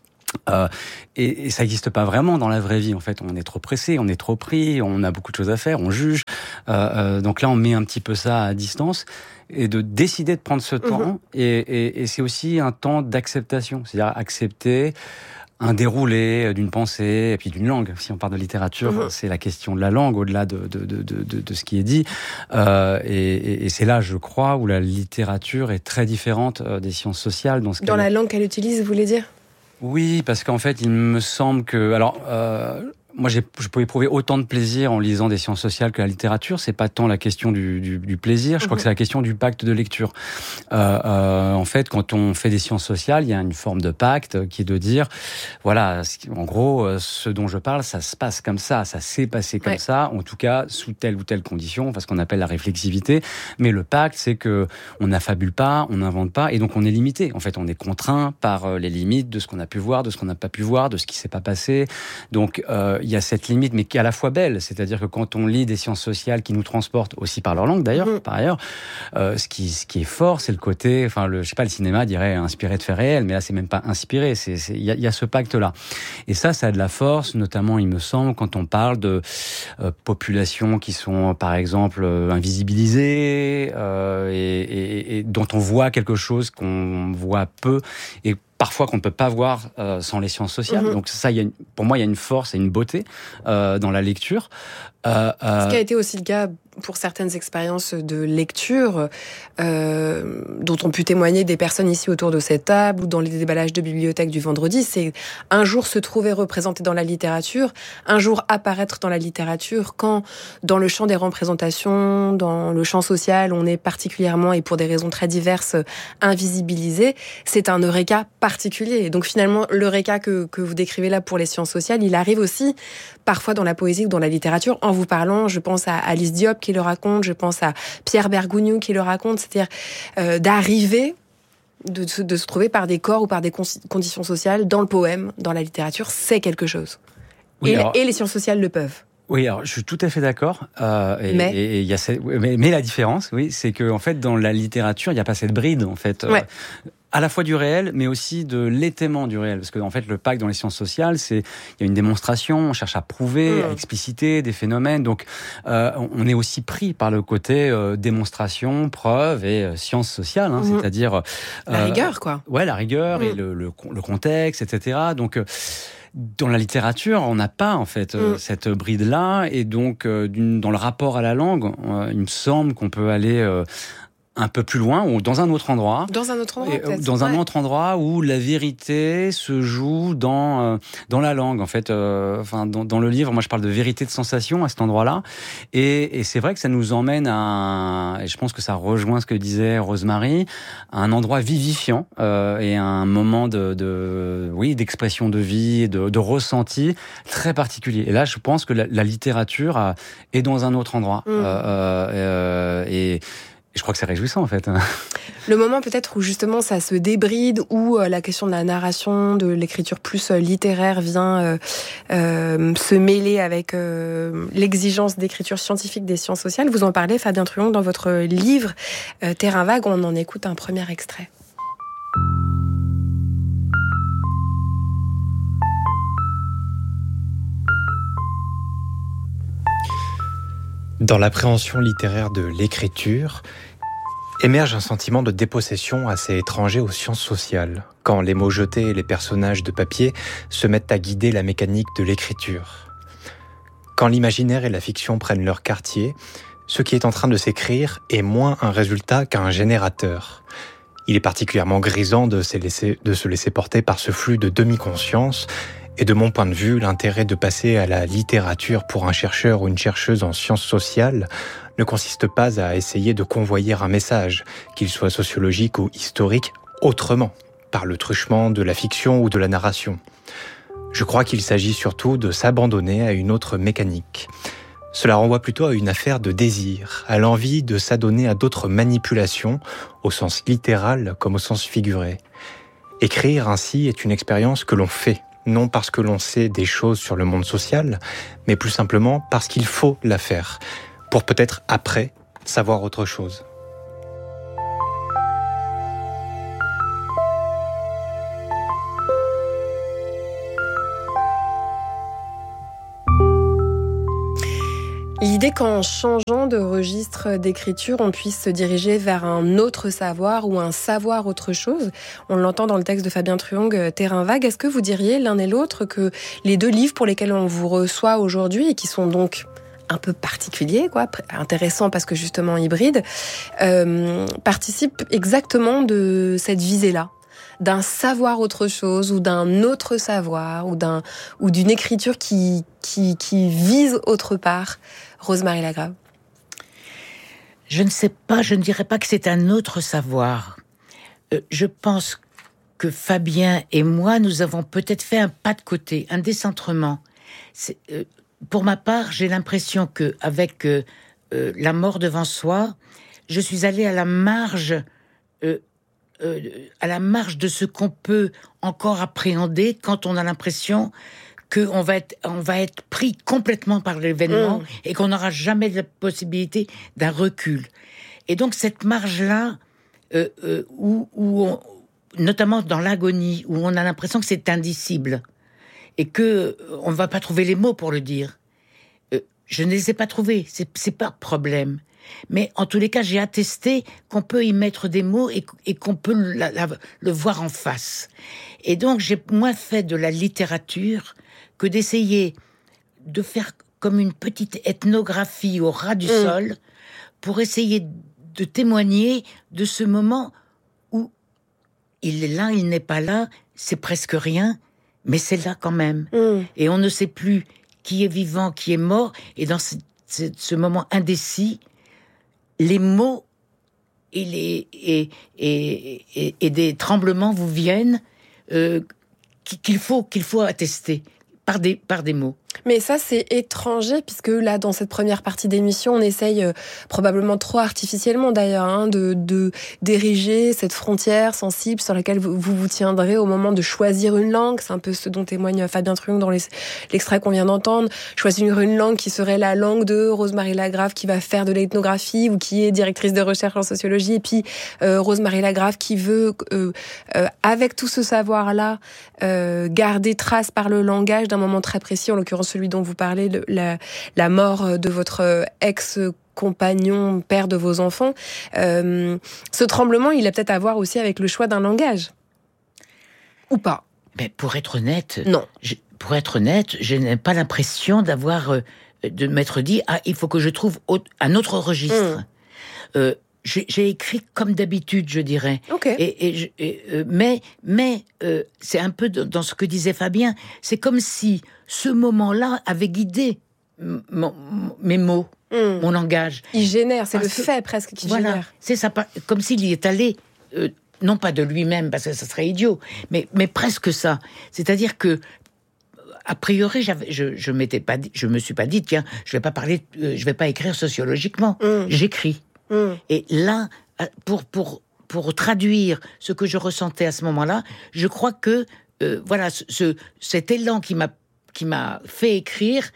Et ça n'existe pas vraiment dans la vraie vie. En fait, on est trop pressé, on est trop pris, on a beaucoup de choses à faire, on juge. Donc là, on met un petit peu ça à distance et de décider de prendre ce temps. Et c'est aussi un temps d'acceptation, c'est-à-dire accepter un déroulé d'une pensée et puis d'une langue. Si on parle de littérature, c'est la question de la langue au-delà de ce qui est dit. Et c'est là, je crois, où la littérature est très différente des sciences sociales. Dans la langue qu'elle utilise, vous voulez dire ? Oui, parce qu'en fait, il me semble que... Alors, moi, je peux éprouver autant de plaisir en lisant des sciences sociales que la littérature. C'est pas tant la question du plaisir, je crois que c'est la question du pacte de lecture. En fait, quand on fait des sciences sociales, il y a une forme de pacte qui est de dire, voilà, en gros, ce dont je parle, ça se passe comme ça s'est passé comme ça, en tout cas, sous telle ou telle condition, parce qu'on appelle la réflexivité. Mais le pacte, c'est que on n'affabule pas, on n'invente pas, et donc on est limité. En fait, on est contraint par les limites de ce qu'on a pu voir, de ce qu'on n'a pas pu voir, de ce qui s'est pas passé. Donc, il y a cette limite, mais qui est à la fois belle. C'est-à-dire que quand on lit des sciences sociales qui nous transportent aussi par leur langue, d'ailleurs, par ailleurs, ce qui est fort, c'est le côté, je sais pas, le cinéma dirait inspiré de faits réels, mais là, c'est même pas inspiré. Il y a ce pacte-là. Et ça a de la force, notamment, il me semble, quand on parle de populations qui sont, par exemple, invisibilisées, et dont on voit quelque chose qu'on voit peu, et parfois qu'on ne peut pas voir sans les sciences sociales. Donc ça, pour moi, il y a une force et une beauté dans la lecture. Ce qui a été aussi le cas pour certaines expériences de lecture dont ont pu témoigner des personnes ici autour de cette table ou dans les déballages de bibliothèque du vendredi, c'est un jour se trouver représenté dans la littérature, un jour apparaître dans la littérature, quand dans le champ des représentations, dans le champ social, on est particulièrement, et pour des raisons très diverses, invisibilisé, c'est un eureka particulier. Donc finalement, l'eureka que vous décrivez là pour les sciences sociales, il arrive aussi parfois dans la poésie ou dans la littérature. En vous parlant, je pense à Alice Diop qui le raconte, je pense à Pierre Bergogneau qui le raconte, c'est-à-dire d'arriver, de se trouver par des corps ou par des conditions sociales dans le poème, dans la littérature, c'est quelque chose. Oui, et les sciences sociales le peuvent. Oui, alors je suis tout à fait d'accord. Mais la différence, oui, c'est que en fait dans la littérature, il n'y a pas cette bride en fait. Ouais. À la fois du réel, mais aussi de l'étayement du réel. Parce que, en fait, le pacte dans les sciences sociales, il y a une démonstration, on cherche à prouver, à expliciter des phénomènes. Donc, on est aussi pris par le côté démonstration, preuve et sciences sociales, c'est-à-dire... la rigueur, quoi. Ouais, la rigueur et le contexte, etc. Donc, dans la littérature, on n'a pas, en fait, cette bride-là. Et donc, dans le rapport à la langue, il me semble qu'on peut aller... un peu plus loin ou dans un autre endroit. Dans un autre endroit, peut-être. Dans un autre endroit où la vérité se joue dans la langue. En fait, dans le livre, moi, je parle de vérité de sensation à cet endroit-là. Et c'est vrai que ça nous emmène et je pense que ça rejoint ce que disait Rosemary, à un endroit vivifiant et à un moment d'expression de vie, de ressenti très particulier. Et là, je pense que la littérature est dans un autre endroit. Et je crois que c'est réjouissant, en fait. Le moment peut-être où justement ça se débride, où la question de la narration, de l'écriture plus littéraire vient se mêler avec l'exigence d'écriture scientifique des sciences sociales. Vous en parlez, Fabien Truong, dans votre livre Terrain vague. On en écoute un premier extrait. Dans l'appréhension littéraire de l'écriture, émerge un sentiment de dépossession assez étranger aux sciences sociales, quand les mots jetés et les personnages de papier se mettent à guider la mécanique de l'écriture. Quand l'imaginaire et la fiction prennent leur quartier, ce qui est en train de s'écrire est moins un résultat qu'un générateur. Il est particulièrement grisant de se laisser porter par ce flux de demi-conscience Et de mon point de vue, l'intérêt de passer à la littérature pour un chercheur ou une chercheuse en sciences sociales ne consiste pas à essayer de convoyer un message, qu'il soit sociologique ou historique, autrement, par le truchement de la fiction ou de la narration. Je crois qu'il s'agit surtout de s'abandonner à une autre mécanique. Cela renvoie plutôt à une affaire de désir, à l'envie de s'adonner à d'autres manipulations, au sens littéral comme au sens figuré. Écrire ainsi est une expérience que l'on fait, non parce que l'on sait des choses sur le monde social, mais plus simplement parce qu'il faut la faire, pour peut-être après savoir autre chose. L'idée qu'en changeant de registre d'écriture, on puisse se diriger vers un autre savoir ou un savoir autre chose, on l'entend dans le texte de Fabien Truong, Terrain vague. Est-ce que vous diriez l'un et l'autre que les deux livres pour lesquels on vous reçoit aujourd'hui et qui sont donc un peu particuliers, intéressants parce que justement hybrides, participent exactement de cette visée-là, d'un savoir autre chose ou d'un autre savoir ou d'une écriture qui vise autre part? Rose-Marie Lagrave. Je ne sais pas, je ne dirais pas que c'est un autre savoir. Je pense que Fabien et moi, nous avons peut-être fait un pas de côté, un décentrement. Pour ma part, j'ai l'impression qu'avec La mort devant soi, je suis allée à la marge de ce qu'on peut encore appréhender quand on a l'impression qu'on va être pris complètement par l'événement et qu'on n'aura jamais la possibilité d'un recul. Et donc cette marge-là, où notamment dans l'agonie, où on a l'impression que c'est indicible et que on ne va pas trouver les mots pour le dire. Je ne les ai pas trouvés, c'est pas un problème. Mais en tous les cas, j'ai attesté qu'on peut y mettre des mots et qu'on peut le voir en face. Et donc, j'ai moins fait de la littérature que d'essayer de faire comme une petite ethnographie au ras du sol pour essayer de témoigner de ce moment où il est là, il n'est pas là, c'est presque rien, mais c'est là quand même. Et on ne sait plus qui est vivant, qui est mort, et dans ce moment indécis, les mots et des tremblements vous viennent qu'il faut attester par des mots. Mais ça, c'est étranger, puisque là, dans cette première partie d'émission, on essaye, probablement trop artificiellement d'ailleurs, d'ériger cette frontière sensible sur laquelle vous tiendrez au moment de choisir une langue. C'est un peu ce dont témoigne Fabien Truong dans l'extrait qu'on vient d'entendre. Choisir une langue qui serait la langue de Rose-Marie Lagrave, qui va faire de l'ethnographie ou qui est directrice de recherche en sociologie, et puis Rose-Marie Lagrave qui veut, avec tout ce savoir-là, garder trace par le langage d'un moment très précis, en l'occurrence celui dont vous parlez, la mort de votre ex-compagnon, père de vos enfants. Ce tremblement, il a peut-être à voir aussi avec le choix d'un langage. Ou pas? Mais pour être honnête, non. Je n'ai pas l'impression de m'être dit il faut que je trouve un autre registre. J'ai écrit comme d'habitude, je dirais. Okay. Mais c'est un peu dans ce que disait Fabien. C'est comme si ce moment-là avait guidé mes mots, mon langage. Il génère, c'est le fait presque qui génère. C'est ça, comme s'il y est allé, non pas de lui-même, parce que ça serait idiot, mais presque ça. C'est-à-dire que, a priori, je me suis pas dit, tiens, je vais pas écrire sociologiquement. J'écris. Et là, pour traduire ce que je ressentais à ce moment-là, je crois que cet élan qui m'a fait écrire,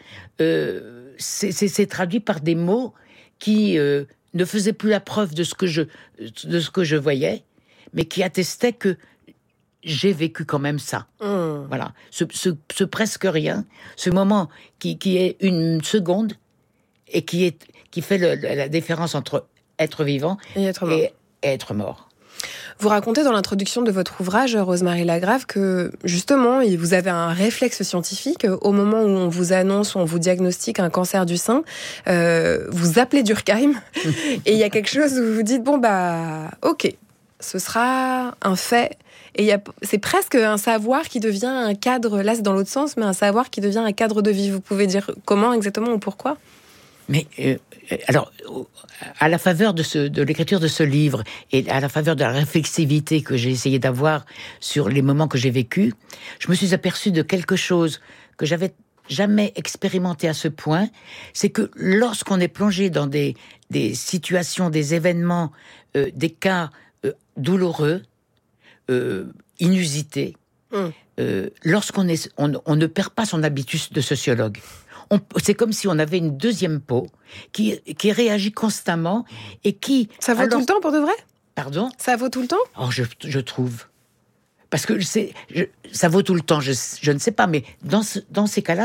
c'est traduit par des mots qui ne faisaient plus la preuve de ce que je voyais, mais qui attestaient que j'ai vécu quand même ça. Voilà, ce presque rien, ce moment qui est une seconde et qui fait la différence entre être vivant et être mort. Vous racontez dans l'introduction de votre ouvrage, Rose-Marie Lagrave, que justement, vous avez un réflexe scientifique. Au moment où on vous annonce, où on vous diagnostique un cancer du sein, vous appelez Durkheim et il y a quelque chose où vous vous dites, ok, ce sera un fait. Et c'est presque un savoir qui devient un cadre, là c'est dans l'autre sens, mais un savoir qui devient un cadre de vie. Vous pouvez dire comment exactement ou pourquoi ? Mais alors, à la faveur de l'écriture de ce livre et à la faveur de la réflexivité que j'ai essayé d'avoir sur les moments que j'ai vécus, je me suis aperçue de quelque chose que j'avais jamais expérimenté à ce point, c'est que lorsqu'on est plongé dans des situations, des événements, des cas douloureux, inusités, lorsqu'on ne perd pas son habitus de sociologue. C'est comme si on avait une deuxième peau qui réagit constamment et qui... Ça vaut tout le temps pour de vrai ? Pardon ? Ça vaut tout le temps ? Oh, je trouve. Parce que ça vaut tout le temps, je ne sais pas, mais dans ces cas-là,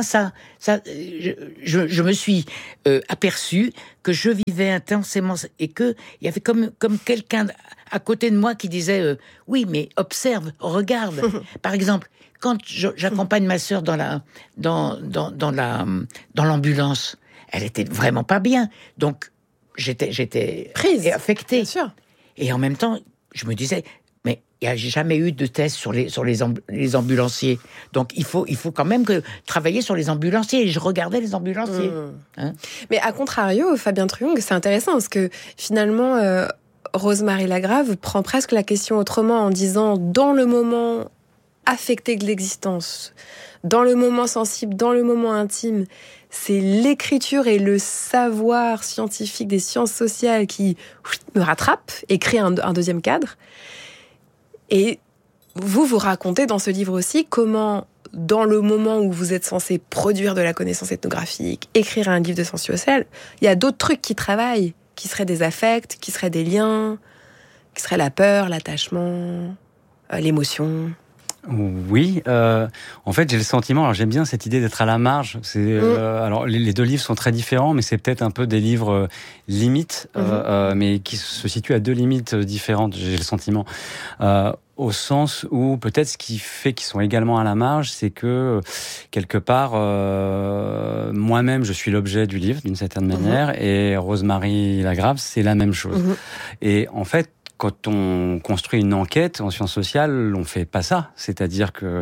je me suis aperçu que je vivais intensément et qu'il y avait comme quelqu'un à côté de moi qui disait oui, mais observe, regarde. Par exemple, quand j'accompagne ma sœur dans l'ambulance, elle était vraiment pas bien, donc j'étais prise et affectée. Bien sûr. Et en même temps, je me disais, mais il n'y a jamais eu de test sur les ambulanciers. Donc il faut quand même travailler sur les ambulanciers. Et je regardais les ambulanciers. Mais à contrario, Fabien Truong, c'est intéressant parce que finalement, Rosemary Lagrave prend presque la question autrement en disant, dans le moment affecté de l'existence, dans le moment sensible, dans le moment intime, c'est l'écriture et le savoir scientifique des sciences sociales qui me rattrapent et créent un deuxième cadre. Et vous racontez dans ce livre aussi comment, dans le moment où vous êtes censé produire de la connaissance ethnographique, écrire un livre de sciences sociales, il y a d'autres trucs qui travaillent, qui seraient des affects, qui seraient des liens, qui seraient la peur, l'attachement, l'émotion. Oui, en fait, j'ai le sentiment. Alors, j'aime bien cette idée d'être à la marge. Alors, les deux livres sont très différents, mais c'est peut-être un peu des livres limites, mais qui se situent à deux limites différentes. J'ai le sentiment, au sens où peut-être ce qui fait qu'ils sont également à la marge, c'est que quelque part, moi-même, je suis l'objet du livre d'une certaine manière, et Rosemary Lagrave, c'est la même chose. Et en fait, quand on construit une enquête en sciences sociales, on fait pas ça. C'est-à-dire que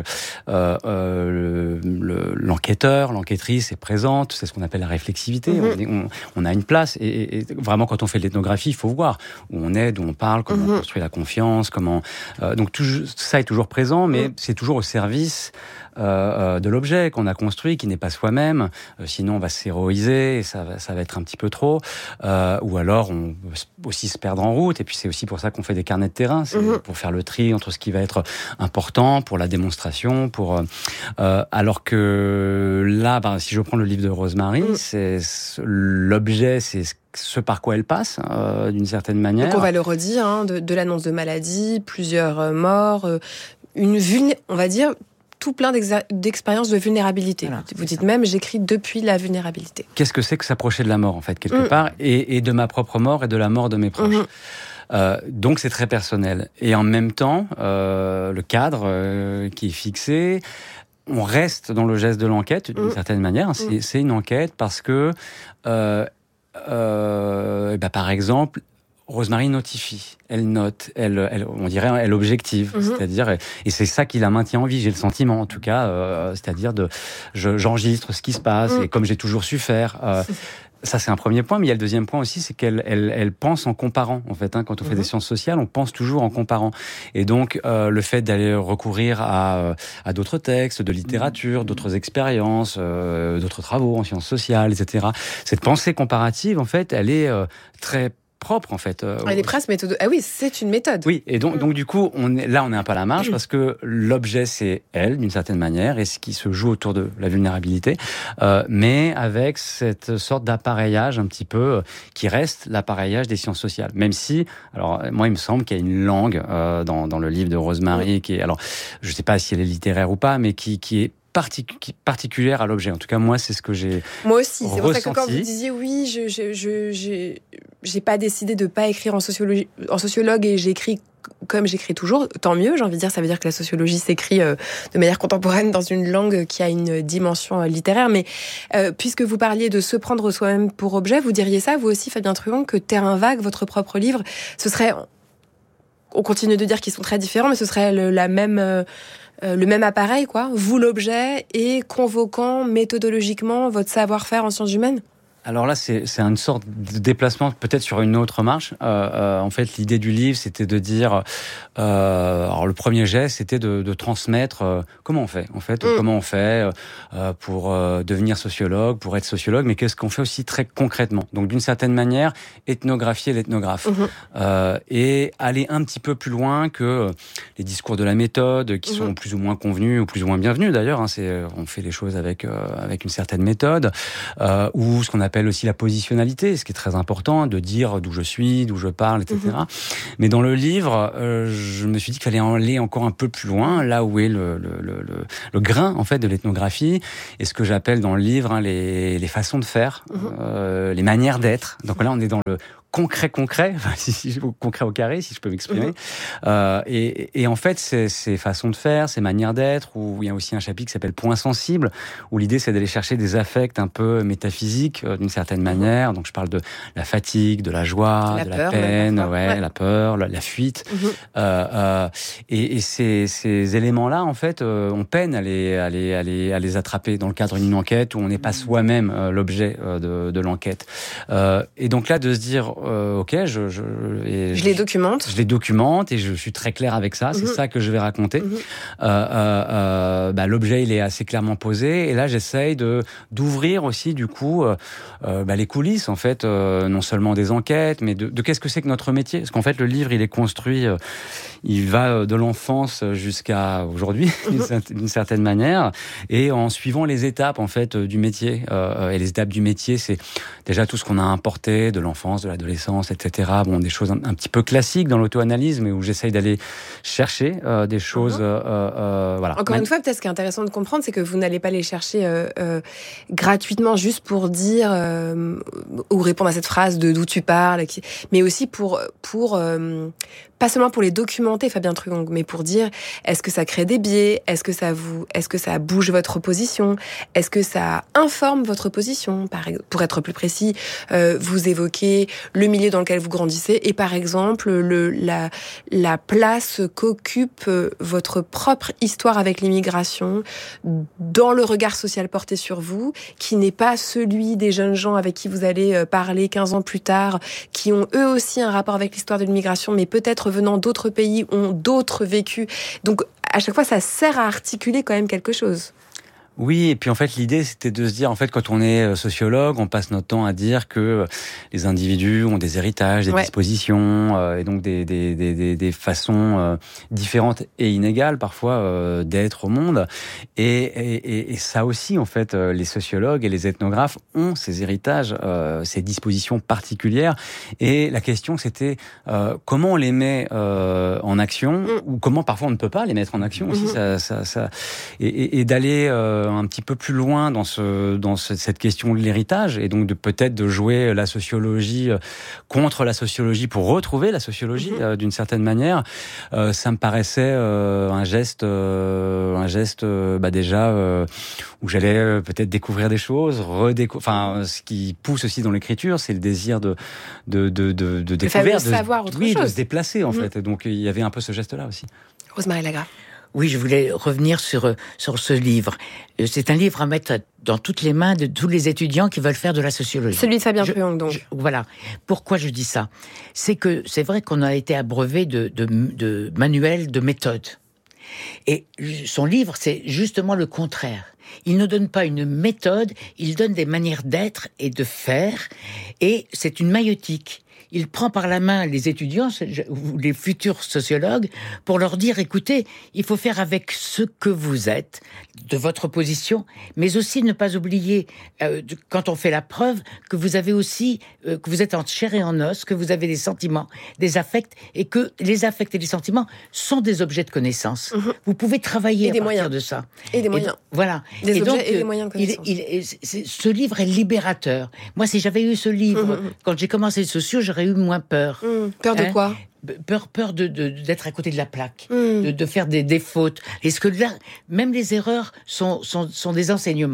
l'enquêteur, l'enquêtrice est présente, c'est ce qu'on appelle la réflexivité. On a une place. Et vraiment, quand on fait de l'ethnographie, il faut voir où on est, d'où on parle, comment on construit la confiance, comment... donc tout ça est toujours présent, mais c'est toujours au service de l'objet qu'on a construit, qui n'est pas soi-même. Sinon, on va s'héroïser et ça va être un petit peu trop. Ou alors, on peut aussi se perdre en route. Et puis, c'est aussi pour ça qu'on fait des carnets de terrain. C'est pour faire le tri entre ce qui va être important pour la démonstration. Alors que là, si je prends le livre de Rosemary, c'est l'objet, c'est ce par quoi elle passe, d'une certaine manière. Donc on va le redire, de l'annonce de maladie, plusieurs morts, on va dire, tout plein d'expériences de vulnérabilité. Voilà, vous dites même, j'écris depuis la vulnérabilité. Qu'est-ce que c'est que s'approcher de la mort, en fait, quelque part, et de ma propre mort et de la mort de mes proches. Donc c'est très personnel. Et en même temps, le cadre qui est fixé, on reste dans le geste de l'enquête, d'une certaine manière. C'est une enquête parce que, par exemple, Rosemary notifie, elle note, on dirait, elle objective, c'est-à-dire, et c'est ça qui la maintient en vie, j'ai le sentiment, en tout cas, c'est-à-dire j'enregistre ce qui se passe, et comme j'ai toujours su faire. Ça, c'est un premier point, mais il y a le deuxième point aussi, c'est qu'elle pense en comparant, en fait. Quand on fait des sciences sociales, on pense toujours en comparant. Et donc, le fait d'aller recourir à d'autres textes, de littérature, d'autres expériences, d'autres travaux en sciences sociales, etc. Cette pensée comparative, en fait, elle est très propre, en fait. Elle est presque méthode. Ah oui, c'est une méthode. Oui, et donc du coup, on est un peu à la marge parce que l'objet, c'est elle, d'une certaine manière, et ce qui se joue autour de la vulnérabilité, mais avec cette sorte d'appareillage un petit peu qui reste l'appareillage des sciences sociales. Même si, alors moi, il me semble qu'il y a une langue dans le livre de Rosemary qui est, alors je ne sais pas si elle est littéraire ou pas, mais qui est particulière à l'objet. En tout cas, moi, c'est ce que j'ai Moi aussi. C'est pour ça que quand vous disiez oui, j'ai pas décidé de pas écrire en sociologue et j'écris comme j'écris toujours, tant mieux, j'ai envie de dire, ça veut dire que la sociologie s'écrit de manière contemporaine dans une langue qui a une dimension littéraire, mais puisque vous parliez de se prendre soi-même pour objet, vous diriez ça, vous aussi, Fabien Truong, que Terrain vague, votre propre livre, ce serait on continue de dire qu'ils sont très différents, mais ce serait le même appareil, quoi. Vous, l'objet, et convoquant méthodologiquement votre savoir-faire en sciences humaines. Alors là, c'est une sorte de déplacement peut-être sur une autre marche. En fait, l'idée du livre, c'était de dire... alors, le premier geste, c'était de transmettre comment on fait. En fait, comment on fait pour devenir sociologue, pour être sociologue, mais qu'est-ce qu'on fait aussi très concrètement. Donc, d'une certaine manière, ethnographier l'ethnographe. Et aller un petit peu plus loin que les discours de la méthode, qui sont plus ou moins convenus, ou plus ou moins bienvenus d'ailleurs. On fait les choses avec une certaine méthode, ou ce qu'on appelle aussi la positionnalité, ce qui est très important, de dire d'où je suis, d'où je parle, etc. Mais dans le livre, je me suis dit qu'il fallait aller encore un peu plus loin, là où est le grain en fait de l'ethnographie, et ce que j'appelle dans le livre les façons de faire, les manières d'être. Donc là, on est dans le concret, concret au carré, si je peux m'exprimer. Et en fait, ces façons de faire, ces manières d'être, où il y a aussi un chapitre qui s'appelle Point sensible, où l'idée c'est d'aller chercher des affects un peu métaphysiques d'une certaine manière. Donc je parle de la fatigue, de la joie, de la peine, la peur, la fuite. Et ces éléments-là, en fait, on peine à les attraper dans le cadre d'une enquête où on n'est pas soi-même l'objet de l'enquête. Et donc là, de se dire ok, je les documente. Je les documente et je suis très clair avec ça. C'est ça que je vais raconter. L'objet, il est assez clairement posé. Et là, j'essaye d'ouvrir aussi, du coup, les coulisses, en fait, non seulement des enquêtes, mais de qu'est-ce que c'est que notre métier. Parce qu'en fait, le livre, il est construit, il va de l'enfance jusqu'à aujourd'hui, d'une certaine manière, et en suivant les étapes, en fait, du métier. Et les étapes du métier, c'est déjà tout ce qu'on a importé de l'enfance, de l'adolescence, etc. Bon, des choses un petit peu classiques dans l'auto-analyse, mais où j'essaye d'aller chercher des choses. Voilà. Encore une fois, peut-être ce qui est intéressant de comprendre, c'est que vous n'allez pas les chercher gratuitement juste pour dire ou répondre à cette phrase de d'où tu parles, mais aussi pour pas seulement pour les documenter, Fabien Truong, mais pour dire est-ce que ça crée des biais, est-ce que ça bouge votre position, est-ce que ça informe votre position. Pour être plus précis, vous évoquez le milieu dans lequel vous grandissez et par exemple la place qu'occupe votre propre histoire avec l'immigration dans le regard social porté sur vous, qui n'est pas celui des jeunes gens avec qui vous allez parler 15 ans plus tard, qui ont eux aussi un rapport avec l'histoire de l'immigration, mais peut-être venant d'autres pays, ont d'autres vécus. Donc, à chaque fois, ça sert à articuler quand même quelque chose. Oui, et puis en fait l'idée c'était de se dire, en fait quand on est sociologue, on passe notre temps à dire que les individus ont des héritages, des dispositions, et donc des façons différentes et inégales parfois d'être au monde. Et ça aussi en fait, les sociologues et les ethnographes ont ces héritages, ces dispositions particulières. Et la question c'était comment on les met en action, ou comment parfois on ne peut pas les mettre en action aussi. Et d'aller un petit peu plus loin dans cette question de l'héritage, et donc peut-être de jouer la sociologie contre la sociologie pour retrouver la sociologie d'une certaine manière. Ça me paraissait un geste déjà où j'allais peut-être découvrir des choses, ce qui pousse aussi dans l'écriture, c'est le désir de découvrir, savoir autre chose. De se déplacer en fait. Et donc il y avait un peu ce geste-là aussi. Rosemarie Lagrave. Oui, je voulais revenir sur ce livre. C'est un livre à mettre dans toutes les mains de tous les étudiants qui veulent faire de la sociologie. Celui de Fabien Truong, donc. Voilà. Pourquoi je dis ça ? C'est vrai qu'on a été abreuvé de manuels, de méthodes. Et son livre, c'est justement le contraire. Il ne donne pas une méthode, il donne des manières d'être et de faire. Et c'est une maïeutique. Il prend par la main les étudiants, ou les futurs sociologues, pour leur dire, écoutez, il faut faire avec ce que vous êtes, de votre position, mais aussi ne pas oublier, quand on fait la preuve, que vous avez aussi, que vous êtes en chair et en os, que vous avez des sentiments, des affects, et que les affects et les sentiments sont des objets de connaissance. Vous pouvez travailler à partir de ça. Et des moyens. Voilà. Des objets et des moyens de connaissance. Ce livre est libérateur. Moi, si j'avais eu ce livre, quand j'ai commencé le socio, j'aurais eu moins peur. Peur de quoi ? Peur d'être à côté de la plaque, de faire des fautes. Est-ce que là, même les erreurs sont des enseignements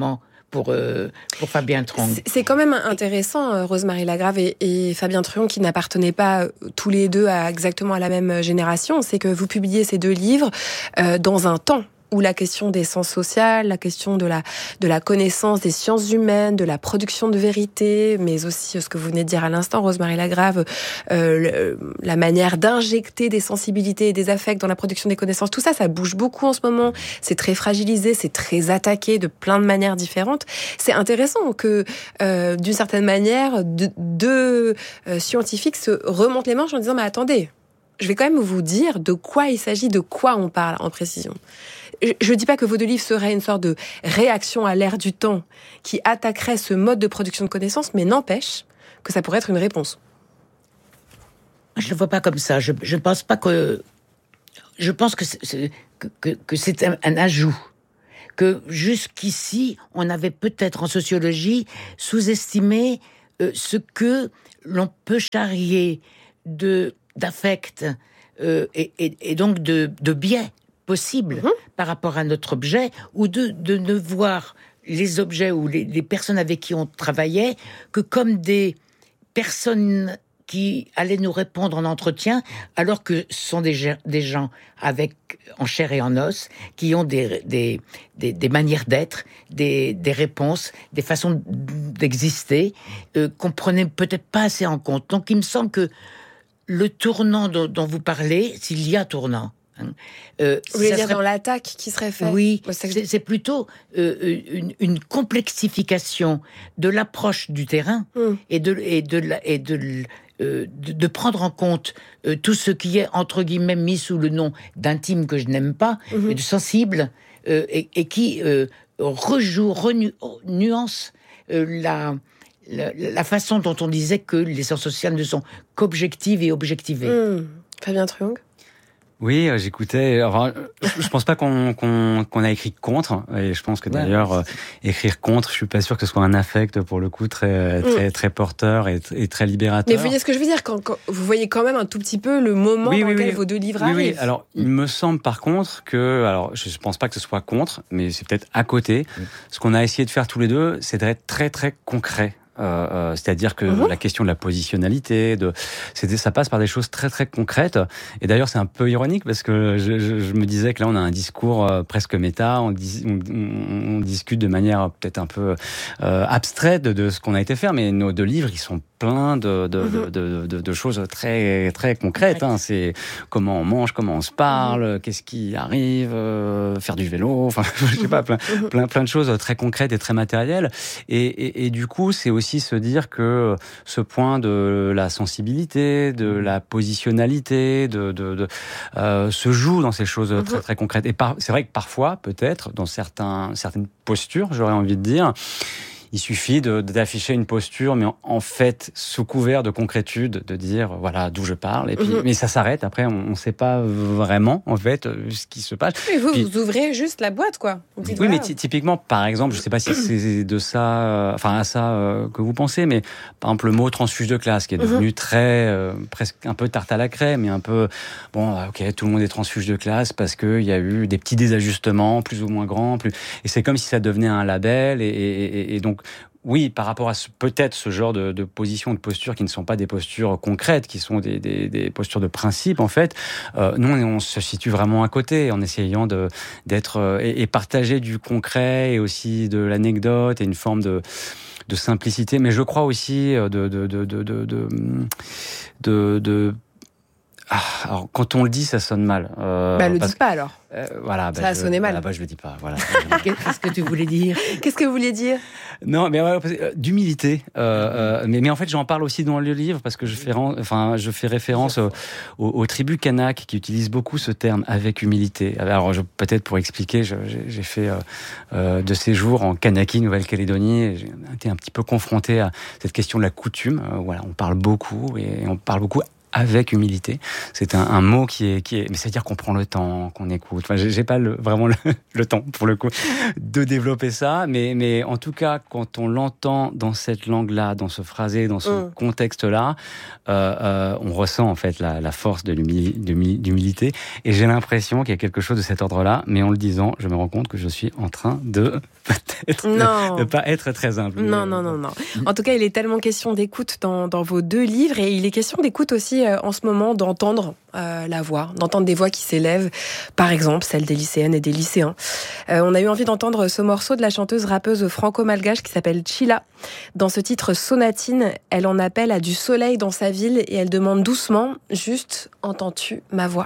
pour Fabien Trong. C'est quand même intéressant, Rosemary Lagrave et Fabien Truong, qui n'appartenaient pas tous les deux exactement à la même génération. C'est que vous publiez ces 2 livres dans un temps où la question des sciences sociales, la question de la connaissance des sciences humaines, de la production de vérité, mais aussi ce que vous venez de dire à l'instant, Rosemary Lagrave, la manière d'injecter des sensibilités et des affects dans la production des connaissances, tout ça, ça bouge beaucoup en ce moment. C'est très fragilisé, c'est très attaqué de plein de manières différentes. C'est intéressant que, d'une certaine manière, deux scientifiques se remontent les manches en disant « Mais attendez, je vais quand même vous dire de quoi il s'agit, de quoi on parle en précision. » Je ne dis pas que vos 2 livres seraient une sorte de réaction à l'ère du temps qui attaquerait ce mode de production de connaissances, mais n'empêche que ça pourrait être une réponse. Je ne le vois pas comme ça. Je ne pense pas que... Je pense que c'est un ajout. Que jusqu'ici, on avait peut-être en sociologie sous-estimé ce que l'on peut charrier d'affect et donc de biais possible par rapport à notre objet, ou de ne voir les objets ou les personnes avec qui on travaillait que comme des personnes qui allaient nous répondre en entretien, alors que ce sont des gens en chair et en os, qui ont des manières d'être, des réponses, des façons d'exister, qu'on prenait peut-être pas assez en compte. Donc il me semble que le tournant dont vous parlez, s'il y a tournant, vous voulez dire dans l'attaque qui serait faite? Oui, c'est plutôt une complexification de l'approche du terrain et de prendre en compte tout ce qui est entre guillemets mis sous le nom d'intime que je n'aime pas, et de sensible et qui nuance la façon dont on disait que les sciences sociales ne sont qu'objectives et objectivées. Fabien Truong? Oui, j'écoutais. Enfin, je pense pas qu'on a écrit contre, et je pense que d'ailleurs écrire contre, je suis pas sûr que ce soit un affect pour le coup très porteur et très libérateur. Mais vous voyez ce que je veux dire, quand vous voyez quand même un tout petit peu le moment dans lequel vos 2 livres arrivent. Oui. Alors, il me semble par contre que, alors, je pense pas que ce soit contre, mais c'est peut-être à côté. Ce qu'on a essayé de faire tous les deux, c'est d'être très très concret. C'est-à-dire que la question de la positionnalité, ça passe par des choses très très concrètes. Et d'ailleurs, c'est un peu ironique parce que je me disais que là, on a un discours presque méta. On discute de manière peut-être un peu abstraite de ce qu'on a été faire, mais nos 2 livres, ils sont plein de choses très très concrètes. C'est comment on mange, comment on se parle, qu'est-ce qui arrive, faire du vélo, enfin je sais pas, plein de choses très concrètes et très matérielles. Et du coup, c'est aussi se dire que ce point de la sensibilité, de la positionnalité, se joue dans ces choses très très concrètes. Et c'est vrai que parfois, peut-être, dans certaines postures, j'aurais envie de dire, il suffit d'afficher une posture, mais en fait, sous couvert de concrétude, de dire, voilà, d'où je parle. Et puis, mais ça s'arrête. Après, on ne sait pas vraiment, en fait, ce qui se passe. Et vous ouvrez juste la boîte, quoi. Oui, voilà. Mais typiquement, par exemple, je ne sais pas si c'est de ça, à ça que vous pensez, mais par exemple, le mot transfuge de classe, qui est devenu très, presque un peu tarte à la crème, et un peu, ok, tout le monde est transfuge de classe parce qu'il y a eu des petits désajustements, plus ou moins grands, et c'est comme si ça devenait un label, et donc, oui, par rapport à peut-être ce genre de positions, de postures qui ne sont pas des postures concrètes, qui sont des postures de principe, en fait, nous, on se situe vraiment à côté, en essayant d'être et partager du concret et aussi de l'anecdote et une forme de simplicité. Mais je crois aussi alors, quand on le dit, ça sonne mal. Le dites pas alors. Voilà, ça a sonné mal. Je le dis pas. Voilà. Qu'est-ce que tu voulais dire? Qu'est-ce que vous vouliez dire? Non, mais d'humilité. Mais en fait, j'en parle aussi dans le livre parce que je fais référence aux tribus Kanak qui utilisent beaucoup ce terme avec humilité. Alors, peut-être pour expliquer, j'ai fait 2 séjours en Kanaki, Nouvelle-Calédonie. Et j'ai été un petit peu confronté à cette question de la coutume. Voilà, on parle beaucoup avec humilité. C'est un mot qui est, mais c'est-à-dire qu'on prend le temps, qu'on écoute. Enfin, j'ai pas vraiment le temps, pour le coup, de développer ça, mais en tout cas, quand on l'entend dans cette langue-là, dans ce phrasé, dans ce contexte-là, on ressent en fait la force d'humilité, et j'ai l'impression qu'il y a quelque chose de cet ordre-là, mais en le disant, je me rends compte que je suis en train de peut-être ne pas être très humble. Non. En tout cas, il est tellement question d'écoute dans vos 2 livres, et il est question d'écoute aussi en ce moment, d'entendre la voix, d'entendre des voix qui s'élèvent, par exemple celle des lycéennes et des lycéens. On a eu envie d'entendre ce morceau de la chanteuse rappeuse franco-malgache qui s'appelle Chila. Dans ce titre Sonatine, elle en appelle à du soleil dans sa ville et elle demande doucement, juste, entends-tu ma voix ?